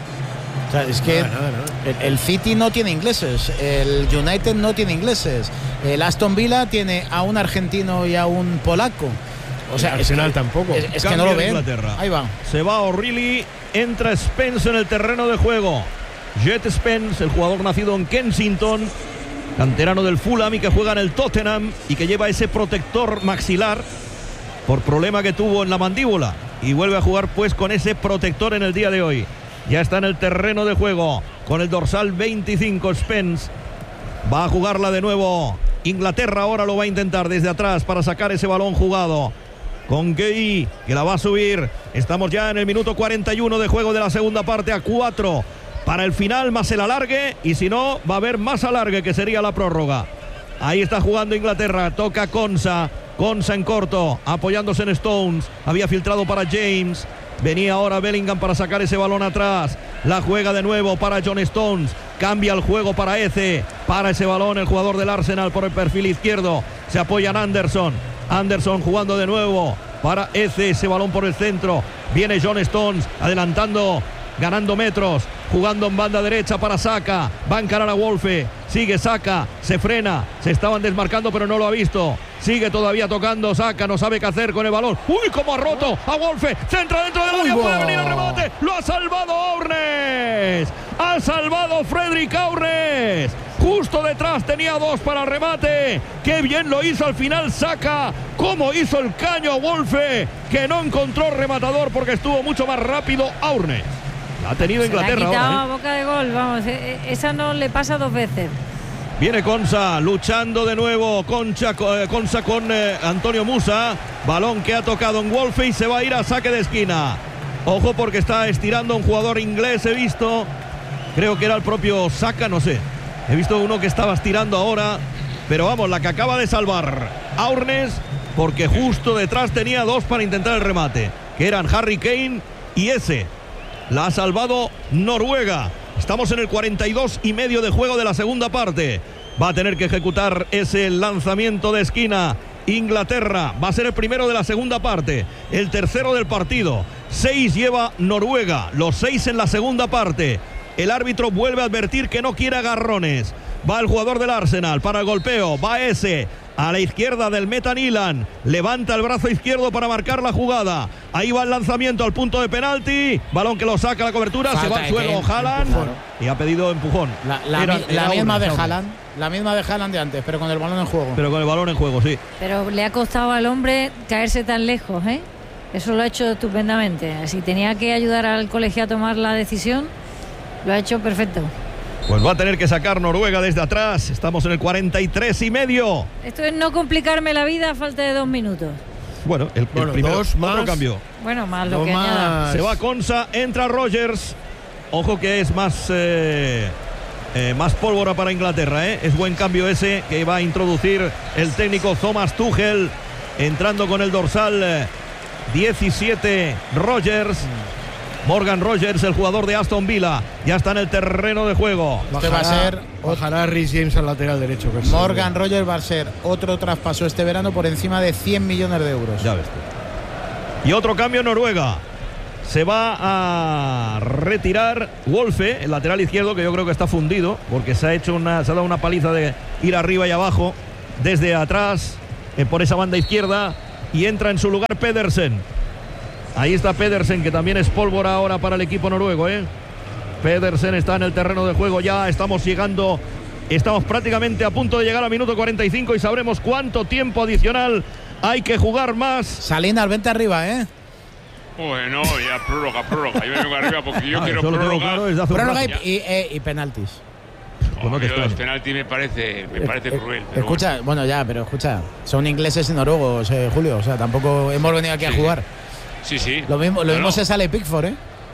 O sea, es que el City no tiene ingleses, el United no tiene ingleses, el Aston Villa tiene a un argentino y a un polaco. O sea, Arsenal tampoco. Es que no lo ven. Ahí va. Se va O'Reilly, entra Spence en el terreno de juego. Jet Spence, el jugador nacido en Kensington, canterano del Fulham y que juega en el Tottenham y que lleva ese protector maxilar por problema que tuvo en la mandíbula y vuelve a jugar pues con ese protector en el día de hoy. Ya está en el terreno de juego con el dorsal 25 Spence. Va a jugarla de nuevo. Inglaterra ahora lo va a intentar desde atrás para sacar ese balón jugado. Con Gay, que la va a subir. Estamos ya en el minuto 41 de juego de la segunda parte, a 4 para el final más el alargue. Y si no, va a haber más alargue, que sería la prórroga. Ahí está jugando Inglaterra. Toca Konsa. Konsa en corto, apoyándose en Stones. Había filtrado para James. Venía ahora Bellingham para sacar ese balón atrás. La juega de nuevo para John Stones. Cambia el juego para Eze. Para ese balón el jugador del Arsenal por el perfil izquierdo. Se apoya en Anderson. Anderson jugando de nuevo para Eze. Ese balón por el centro. Viene John Stones adelantando, ganando metros. Jugando en banda derecha para Saka. Va a encarar a Wolfe. Sigue Saka. Se frena. Se estaban desmarcando pero no lo ha visto. Sigue todavía tocando Saka. No sabe qué hacer con el balón. ¡Uy, cómo ha roto a Wolfe! Centra dentro del área. Puede venir el remate. Lo ha salvado Aurnes. Ha salvado Fredrik Aurnes. Justo detrás tenía dos para el remate. Qué bien lo hizo al final Saka. Cómo hizo el caño a Wolfe, que no encontró rematador porque estuvo mucho más rápido Aurnes. Ha tenido Inglaterra ahora. A boca de gol, vamos, esa no le pasa dos veces. Viene Konsa luchando de nuevo. Konsa con Antonio Musa. Balón que ha tocado en Wolfe y se va a ir a saque de esquina. Ojo porque está estirando a un jugador inglés, he visto. Creo que era el propio Saka, no sé. He visto uno que estaba estirando ahora. Pero vamos, la que acaba de salvar Aurnes, porque justo detrás tenía dos para intentar el remate, que eran Harry Kane y ese. La ha salvado Noruega. Estamos en el 42,5 de juego de la segunda parte. Va a tener que ejecutar ese lanzamiento de esquina Inglaterra. Va a ser el primero de la segunda parte, el tercero del partido. 6 lleva Noruega, los 6 en la segunda parte. El árbitro vuelve a advertir que no quiere agarrones. Va el jugador del Arsenal para el golpeo. Va ese a la izquierda del Meta Nilan. Levanta el brazo izquierdo para marcar la jugada. Ahí va el lanzamiento al punto de penalti. Balón que lo saca a la cobertura. Falta, se va al suelo Haaland y ha pedido empujón. La misma de Haaland. La misma de Haaland de antes, pero con el balón en juego. Pero con el balón en juego, sí. Pero le ha costado al hombre caerse tan lejos, ¿eh? Eso lo ha hecho estupendamente. Si tenía que ayudar al colegio a tomar la decisión, lo ha hecho perfecto. Pues va a tener que sacar Noruega desde atrás. Estamos en el 43,5. Esto es no complicarme la vida a falta de 2 minutos. Bueno, el primero, dos más, otro cambio. Bueno, más lo que añada. Se va Konsa, entra Rogers. Ojo que es más pólvora para Inglaterra, ¿eh? Es buen cambio ese que va a introducir el técnico Thomas Tuchel, entrando con el dorsal 17 Rogers. Morgan Rogers, el jugador de Aston Villa, ya está en el terreno de juego. Bajará Rhys James al lateral derecho. Morgan Rogers va a ser otro traspaso este verano por encima de 100 millones de euros. Ya ves tú. Y otro cambio en Noruega. Se va a retirar Wolfe, el lateral izquierdo, que yo creo que está fundido, porque se ha dado una paliza de ir arriba y abajo, desde atrás, por esa banda izquierda, y entra en su lugar Pedersen. Ahí está Pedersen, que también es pólvora ahora para el equipo noruego, Pedersen está en el terreno de juego ya. Estamos prácticamente a punto de llegar al minuto 45 y sabremos cuánto tiempo adicional hay que jugar más. Salinas, vente arriba, Bueno, ya prórroga. Yo me vengo arriba porque yo quiero prórroga. Prórroga y penaltis. Los penaltis me parece cruel. Escucha, bueno, son ingleses y noruegos, Julio, o sea, tampoco hemos venido aquí a jugar. Sí. Lo mismo se sale Pickford,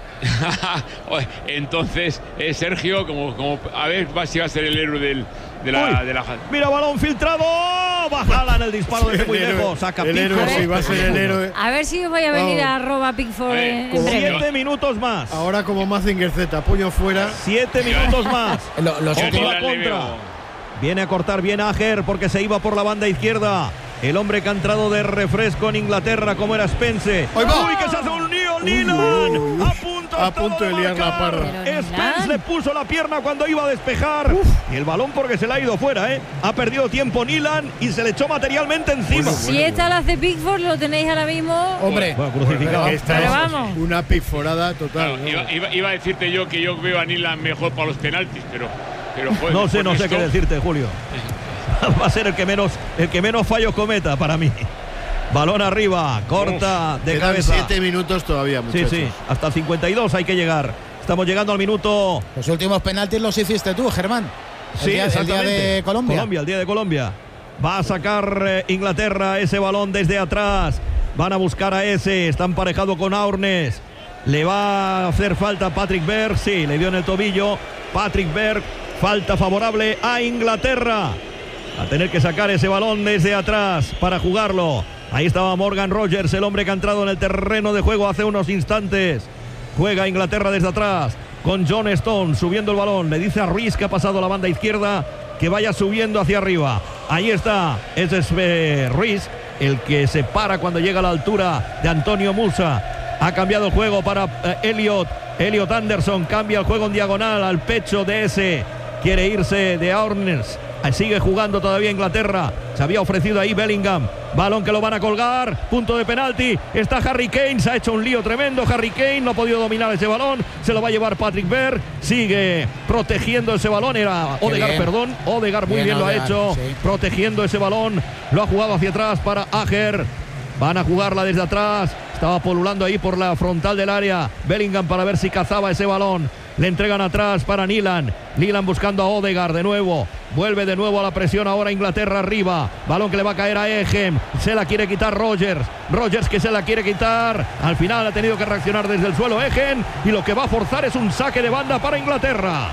Entonces, Sergio, como a ver si va a ser el héroe de la. Mira, balón filtrado. Bajala en el disparo desde muy lejos. Saca el héroe, sí, va a ser el héroe. A ver si voy a venir a @Pickford en breve. 7 minutos más. Ahora como Mazinger Z, puño fuera. 7 minutos más. Los últimos contra. Viene a cortar bien Ajer porque se iba por la banda izquierda. El hombre que ha entrado de refresco en Inglaterra, como era Spence. ¡Uy, que se hace un lío! ¡Nilan! A punto de liar la parra. Spence le puso la pierna cuando iba a despejar. Y el balón porque se le ha ido fuera, Ha perdido tiempo Nilan y se le echó materialmente encima. Si esta la hace Pickford, lo tenéis ahora mismo. Hombre, crucificado. Pero vamos. Una pickforada total. Claro, iba a decirte yo que yo veo a Nilan mejor para los penaltis, pero joder, no sé qué decirte, Julio. Va a ser el que menos fallos cometa para mí. Balón arriba, corta de cabeza. 7 minutos todavía, muchachos. Sí, hasta 52 hay que llegar. Estamos llegando al minuto. Los últimos penaltis los hiciste tú, Germán. El día de Colombia. El día de Colombia. Va a sacar Inglaterra ese balón desde atrás. Van a buscar a ese. Está emparejado con Aurnes. Le va a hacer falta Patrick Berg. Sí, le dio en el tobillo. Patrick Berg. Falta favorable a Inglaterra. A tener que sacar ese balón desde atrás para jugarlo. Ahí estaba Morgan Rogers, el hombre que ha entrado en el terreno de juego hace unos instantes. Juega Inglaterra desde atrás con John Stone subiendo el balón. Le dice a Ruiz, que ha pasado la banda izquierda, que vaya subiendo hacia arriba. Ahí está, ese es Ruiz, el que se para cuando llega a la altura de Antonio Musa. Ha cambiado el juego para Elliot Anderson. Cambia el juego en diagonal al pecho de ese. Quiere irse de Aurnes. Sigue jugando todavía Inglaterra. Se había ofrecido ahí Bellingham. Balón que lo van a colgar. Punto de penalti. Está Harry Kane. Se ha hecho un lío tremendo. Harry Kane no ha podido dominar ese balón. Se lo va a llevar Patrick Berg. Sigue protegiendo ese balón. Era Odegaard, perdón. Odegaard muy bien lo ha hecho. Sí. Protegiendo ese balón. Lo ha jugado hacia atrás para Ajer. Van a jugarla desde atrás. Estaba polulando ahí por la frontal del área Bellingham para ver si cazaba ese balón. Le entregan atrás para Nilan. Nilan buscando a Odegaard de nuevo. Vuelve de nuevo a la presión ahora Inglaterra arriba. Balón que le va a caer a Ejem. Se la quiere quitar Rogers. Rogers que se la quiere quitar. Al final ha tenido que reaccionar desde el suelo Ejem. Y lo que va a forzar es un saque de banda para Inglaterra.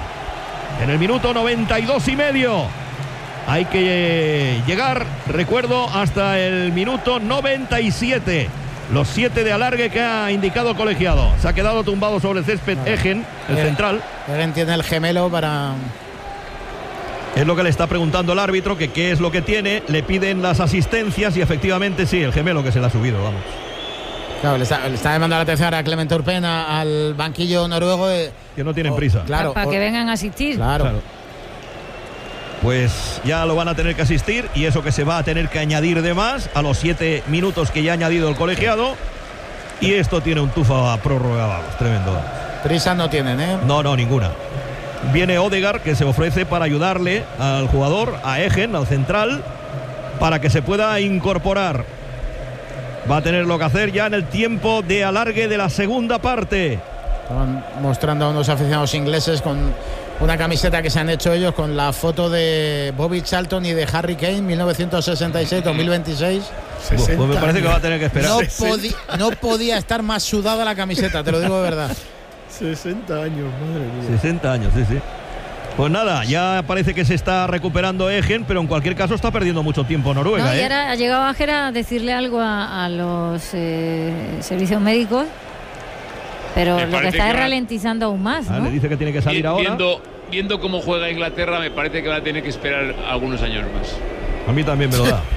En el minuto 92,5. Hay que llegar, recuerdo, hasta el minuto 97. Los 7 de alargue que ha indicado el colegiado. Se ha quedado tumbado sobre el césped Ejem, el central. Ejem tiene el gemelo para... Es lo que le está preguntando el árbitro, que qué es lo que tiene. Le piden las asistencias y efectivamente sí, el gemelo que se le ha subido, vamos. Claro, le está llamando la atención a Clement Turpin al banquillo noruego. Que no tienen prisa. Claro, para que vengan a asistir. Claro. Pues ya lo van a tener que asistir y eso que se va a tener que añadir de más a los 7 minutos que ya ha añadido el colegiado. Y esto tiene un tufa a prórroga, vamos, tremendo. Prisa no tienen, ¿eh? No, ninguna. Viene Odegaard, que se ofrece para ayudarle al jugador, a Ejem, al central, para que se pueda incorporar. Va a tener lo que hacer ya en el tiempo de alargue de la segunda parte. Estaban mostrando a unos aficionados ingleses con una camiseta que se han hecho ellos con la foto de Bobby Charlton y de Harry Kane, 1966-2026. Pues me parece que va a tener que esperar. No podía estar más sudada la camiseta, te lo digo de verdad. 60 años, madre mía. 60 años, sí. Pues nada, ya parece que se está recuperando Ejem, pero en cualquier caso está perdiendo mucho tiempo Noruega. No, y ahora ha llegado Ajer a decirle algo a los servicios médicos. Pero Me lo que parece está es que ralentizando aún más, ¿no? Le dice que tiene que salir ahora. Viendo cómo juega Inglaterra, me parece que va a tener que esperar algunos años más. A mí también me lo da.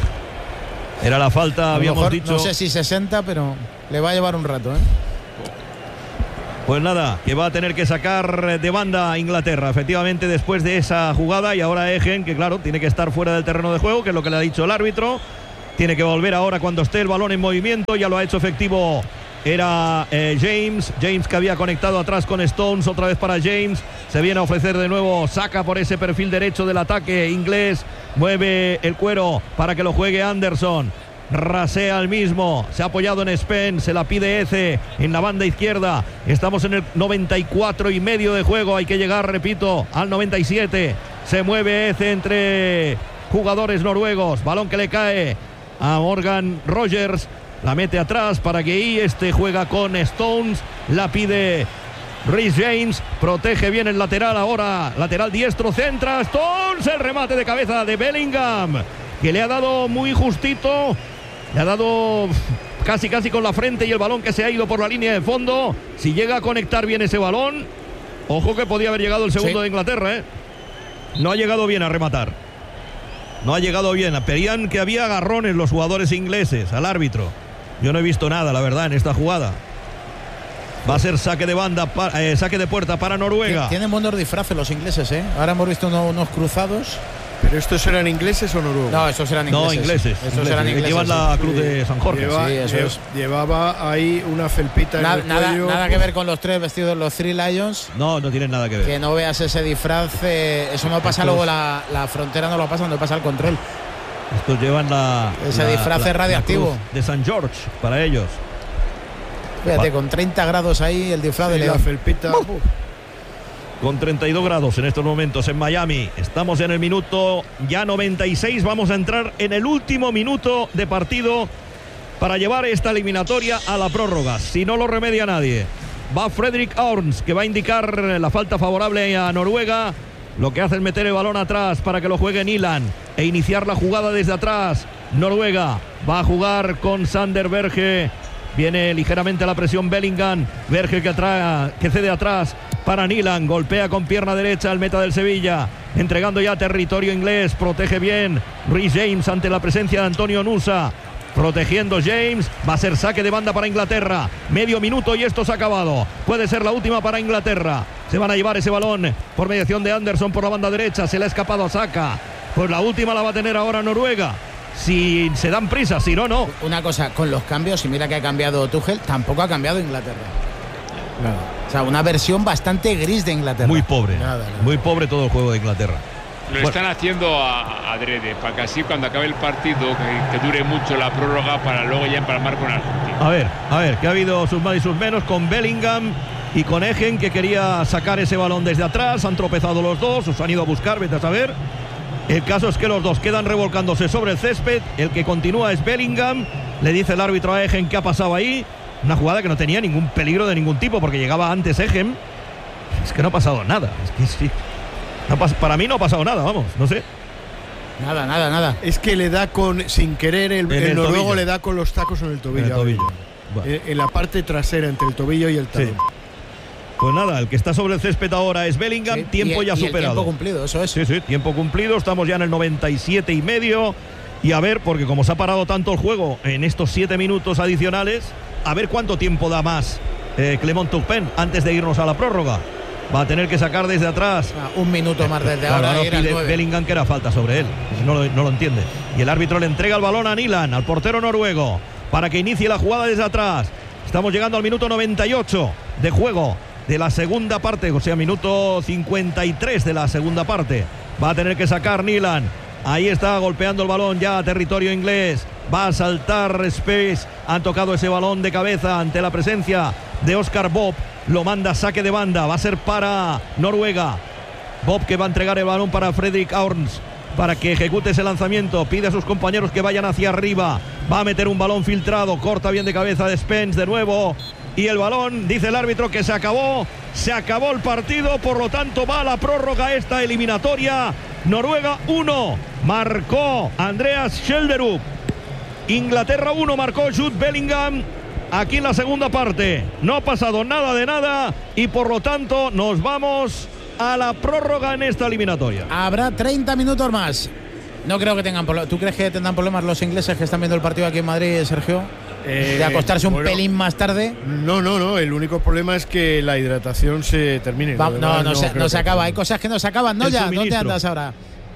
Era la falta, habíamos mejor, dicho. No sé si 60, pero le va a llevar un rato, ¿eh? Pues nada, que va a tener que sacar de banda a Inglaterra, efectivamente, después de esa jugada. Y ahora Egen, que claro, tiene que estar fuera del terreno de juego, que es lo que le ha dicho el árbitro. Tiene que volver ahora cuando esté el balón en movimiento. Ya lo ha hecho efectivo. Era James que había conectado atrás con Stones. Otra vez para James. Se viene a ofrecer de nuevo. Saca por ese perfil derecho del ataque inglés. Mueve el cuero para que lo juegue Anderson. Rasea al mismo, se ha apoyado en Spence, se la pide Eze en la banda izquierda. Estamos en el 94 y medio de juego, hay que llegar, repito, al 97. Se mueve Eze entre jugadores noruegos, balón que le cae a Morgan Rogers, la mete atrás para que este juega con Stones, la pide Rhys James, protege bien el lateral ahora, lateral diestro, centra Stones, el remate de cabeza de Bellingham, que le ha dado muy justito. Le ha dado casi con la frente y el balón que se ha ido por la línea de fondo. Si llega a conectar bien ese balón, ojo que podía haber llegado el segundo de Inglaterra, ¿eh? No ha llegado bien a rematar. No ha llegado bien. Pedían que había agarrones los jugadores ingleses al árbitro. Yo no he visto nada, la verdad, en esta jugada. Va a ser saque de banda, saque de puerta para Noruega. Tienen buenos disfraces los ingleses, ¿eh? Ahora hemos visto unos cruzados. ¿Pero estos eran ingleses o noruegos? No, estos eran ingleses. No, ingleses. Estos eran ingleses. Llevan la cruz de San Jorge. Llevaba ahí una felpita en el cuello. Nada que ver con los tres vestidos de los Three Lions. No tienen nada que ver. Que no veas ese disfraz. Eso no pasa luego la frontera, no lo pasa, no pasa el control. Estos llevan ese disfraz radioactivo. De San George para ellos. Fíjate, con 30 grados ahí el disfraz de León. La felpita. Con 32 grados en estos momentos en Miami. Estamos en el minuto ya 96. Vamos a entrar en el último minuto de partido para llevar esta eliminatoria a la prórroga. Si no lo remedia nadie. Va Fredrik Aarons, que va a indicar la falta favorable a Noruega. Lo que hace es meter el balón atrás para que lo juegue Nyland e iniciar la jugada desde atrás. Noruega va a jugar con Sander Berge. Viene ligeramente a la presión Bellingham. Berge que cede atrás para Nyland. Golpea con pierna derecha al meta del Sevilla. Entregando ya territorio inglés. Protege bien Rhys James ante la presencia de Antonio Nusa. Protegiendo James. Va a ser saque de banda para Inglaterra. Medio minuto y esto se ha acabado. Puede ser la última para Inglaterra. Se van a llevar ese balón por mediación de Anderson por la banda derecha. Se le ha escapado a Saka. Pues la última la va a tener ahora Noruega. Si se dan prisa, si no, no. Una cosa, con los cambios, y mira que ha cambiado Tuchel, tampoco ha cambiado Inglaterra. Nada. O sea, una versión bastante gris de Inglaterra. Muy pobre. Nada. Muy pobre todo el juego de Inglaterra. Lo están haciendo adrede, para que así cuando acabe el partido, que dure mucho la prórroga, para luego ya empalmar con Argentina. A ver, que ha habido sus más y sus menos con Bellingham y con Egen, que quería sacar ese balón desde atrás. Han tropezado los dos, os han ido a buscar, vete a saber. El caso es que los dos quedan revolcándose sobre el césped. El que continúa es Bellingham. Le dice el árbitro a Egen qué ha pasado ahí. Una jugada que no tenía ningún peligro de ningún tipo porque llegaba antes Egen. Es que no ha pasado nada. Es que sí. Para mí no ha pasado nada, vamos, no sé. Nada. Es que le da sin querer, el noruego tobillo. le da con los tacos en el tobillo. En la parte trasera, entre el tobillo y el talón. Sí. Pues nada, el que está sobre el césped ahora es Bellingham, tiempo ya superado. Tiempo cumplido, eso es. Sí, tiempo cumplido, estamos ya en el 97 y medio. Y a ver, porque como se ha parado tanto el juego en estos 7 minutos adicionales, a ver cuánto tiempo da más Clement Turpin antes de irnos a la prórroga. Va a tener que sacar desde atrás. Un minuto más desde ahora. Ahora pide Bellingham que era falta sobre él. No lo entiende. Y el árbitro le entrega el balón a Nyland, al portero noruego, para que inicie la jugada desde atrás. Estamos llegando al minuto 98 de juego de la segunda parte, o sea, minuto 53 de la segunda parte. Va a tener que sacar Nyland. Ahí está golpeando el balón ya a territorio inglés. Va a saltar Space. Han tocado ese balón de cabeza ante la presencia de Oscar Bob. Lo manda saque de banda. Va a ser para Noruega. Bob que va a entregar el balón para Fredrik Aarons para que ejecute ese lanzamiento. Pide a sus compañeros que vayan hacia arriba. Va a meter un balón filtrado. Corta bien de cabeza de Spence de nuevo. Y el balón, dice el árbitro que se acabó el partido, por lo tanto va a la prórroga esta eliminatoria. Noruega 1, marcó Andreas Schjelderup. Inglaterra 1, marcó Jude Bellingham. aquí en la segunda parte. No ha pasado nada de nada y por lo tanto nos vamos a la prórroga en esta eliminatoria. Habrá 30 minutos más. No creo que tengan problemas. ¿Tú crees que tendrán problemas los ingleses que están viendo el partido aquí en Madrid, Sergio? ¿De acostarse un pelín más tarde? No. El único problema es que la hidratación se termine. No se acaba. Hay cosas que no se acaban, ¿no? Ya, ¿dónde andas ahora?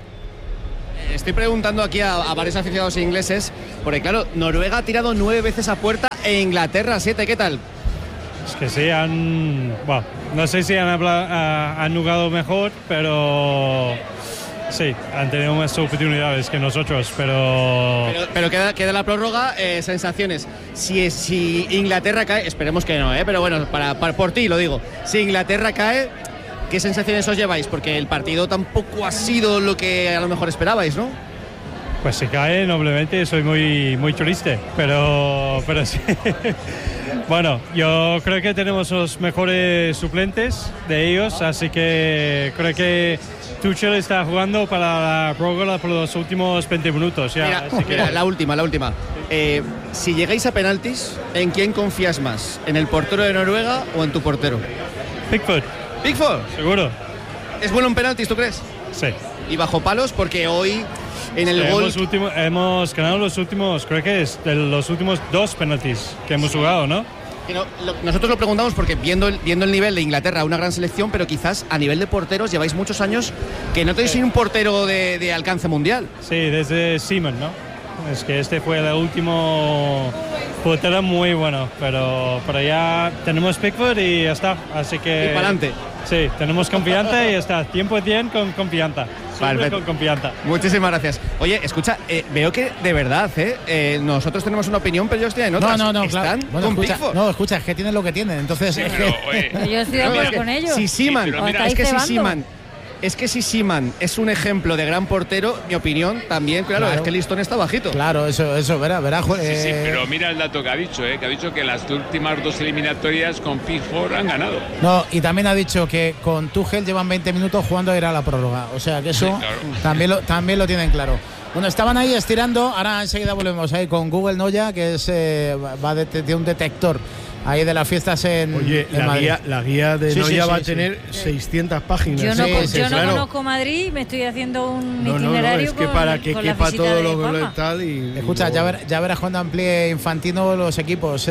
Estoy preguntando aquí a varios aficionados ingleses, porque claro, Noruega ha tirado 9 veces a puerta e Inglaterra 7. ¿Qué tal? Es que sí, no sé si han jugado mejor, pero sí, han tenido más oportunidades que nosotros, pero queda la prórroga. Sensaciones. Si Inglaterra cae, esperemos que no, pero bueno, por ti lo digo. Si Inglaterra cae, ¿qué sensaciones os lleváis? Porque el partido tampoco ha sido lo que a lo mejor esperabais, ¿no? Pues si cae, obviamente soy muy triste, pero sí. Bueno, yo creo que tenemos los mejores suplentes de ellos, así que creo que Tuchel está jugando para la prórroga por los últimos 20 minutos. Ya, mira, la última. Si llegáis a penaltis, ¿en quién confías más? ¿En el portero de Noruega o en tu portero? Pickford. Seguro. ¿Es bueno en penaltis, tú crees? Sí. ¿Y bajo palos? Porque hoy en el gol hemos ganado los últimos 2 penaltis que hemos jugado, ¿no? Nosotros lo preguntamos porque viendo el nivel de Inglaterra, una gran selección, pero quizás a nivel de porteros lleváis muchos años que no tenéis un portero de alcance mundial. Sí, desde Seaman, ¿no? Es que este fue el último portero muy bueno, pero ya tenemos Pickford y ya está, así que... Y para adelante. Sí, tenemos confianza y ya está, 100% con confianza. Con confianza. Muchísimas gracias. Oye, escucha, veo que de verdad, nosotros tenemos una opinión, pero yo estoy en otra. No, ¿Están claro. con Pickford? No, escucha, es que tienen lo que tienen, entonces... Sí, yo estoy de acuerdo con ellos. Si Seaman, es que si Seaman es un ejemplo de gran portero, mi opinión también, claro. Es que el listón está bajito. Claro, eso, verá. Sí, pero mira el dato que ha dicho que las últimas 2 eliminatorias con Pickford han ganado. No, y también ha dicho que con Tuchel llevan 20 minutos jugando a ir a la prórroga, o sea que eso sí, claro. también lo tienen claro. Bueno, estaban ahí estirando, ahora enseguida volvemos ahí con Google Noya, que es va de un detector ahí de las fiestas en Madrid. La guía de Noya va a tener 600 páginas. Yo no conozco Madrid y me estoy haciendo un itinerario. Es que para que quepa todo lo que tal y... Escucha, ya verás cuando amplíe Infantino los equipos.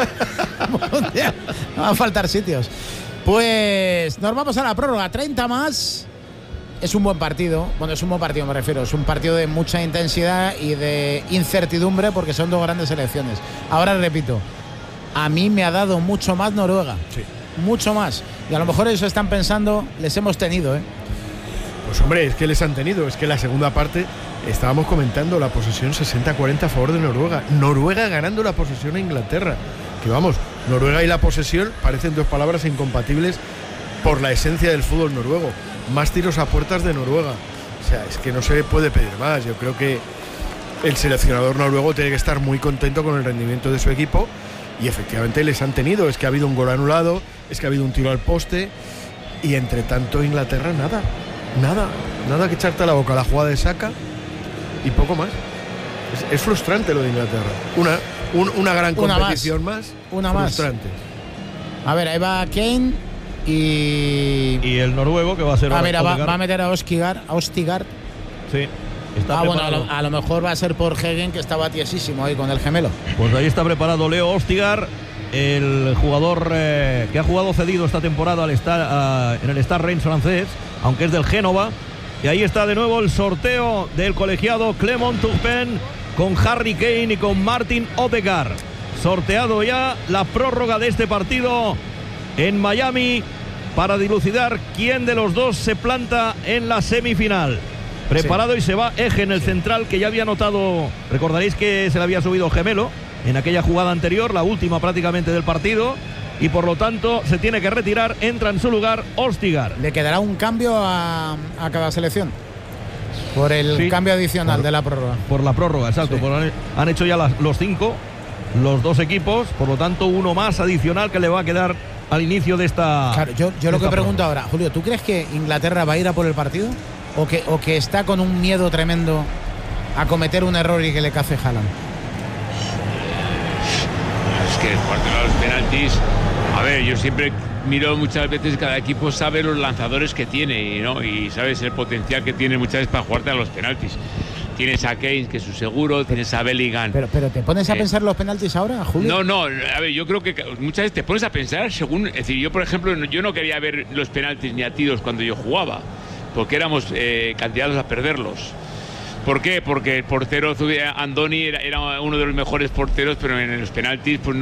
No van a faltar sitios. Pues nos vamos a la prórroga, 30 más. Es un buen partido, me refiero, es un partido de mucha intensidad y de incertidumbre porque son 2 grandes selecciones. Ahora repito, a mí me ha dado mucho más Noruega, mucho más, y a lo mejor eso están pensando, les hemos tenido, Pues hombre, es que les han tenido, es que la segunda parte estábamos comentando la posesión 60-40 a favor de Noruega ganando la posesión a Inglaterra, que vamos, Noruega y la posesión parecen 2 palabras incompatibles por la esencia del fútbol noruego. Más tiros a puertas de Noruega, o sea, es que no se puede pedir más. Yo creo que el seleccionador noruego tiene que estar muy contento con el rendimiento de su equipo y efectivamente les han tenido. Es que ha habido un gol anulado, es que ha habido un tiro al poste y entre tanto Inglaterra nada que echarte a la boca. La jugada de Saka y poco más. Es frustrante lo de Inglaterra. Una gran competición más. Frustrante. A ver, ahí va Kane. Y el noruego que va a ser... mira, va a meter a Ostigard. Sí. A lo mejor va a ser por Hegen, que estaba tiesísimo ahí con el gemelo. Pues ahí está preparado Leo Ostigard, el jugador que ha jugado cedido esta temporada en el Stade Reims francés, aunque es del Génova. Y ahí está de nuevo el sorteo del colegiado Clement Turpin con Harry Kane y con Martin Odegaard. Sorteado ya la prórroga de este partido en Miami para dilucidar quién de los dos se planta en la semifinal. Preparado y se va Egen, el central, que ya había notado, recordaréis que se le había subido gemelo en aquella jugada anterior, la última prácticamente del partido, y por lo tanto se tiene que retirar. Entra en su lugar Ostigard. Le quedará un cambio a cada selección por el cambio adicional de la prórroga. Por la prórroga, exacto. Han hecho ya los 5, los 2 equipos, por lo tanto uno más adicional que le va a quedar al inicio de esta... Claro, yo lo que pregunto ahora, Julio, ¿tú crees que Inglaterra va a ir a por el partido? ¿O que está con un miedo tremendo a cometer un error y que le cace Haaland? Es que jugártelo a los penaltis. A ver, yo siempre miro muchas veces, cada equipo sabe los lanzadores que tiene, ¿no? Y sabes el potencial que tiene muchas veces para jugarte a los penaltis. Tienes a Keynes, que es su seguro, tienes a Bellingham. Pero ¿te pones a pensar los penaltis ahora, Julio? No, a ver, yo creo que muchas veces te pones a pensar según... Es decir, yo, por ejemplo, yo no quería ver los penaltis ni a tiros cuando yo jugaba, porque éramos candidatos a perderlos. ¿Por qué? Porque el portero Andoni era uno de los mejores porteros, pero en los penaltis pues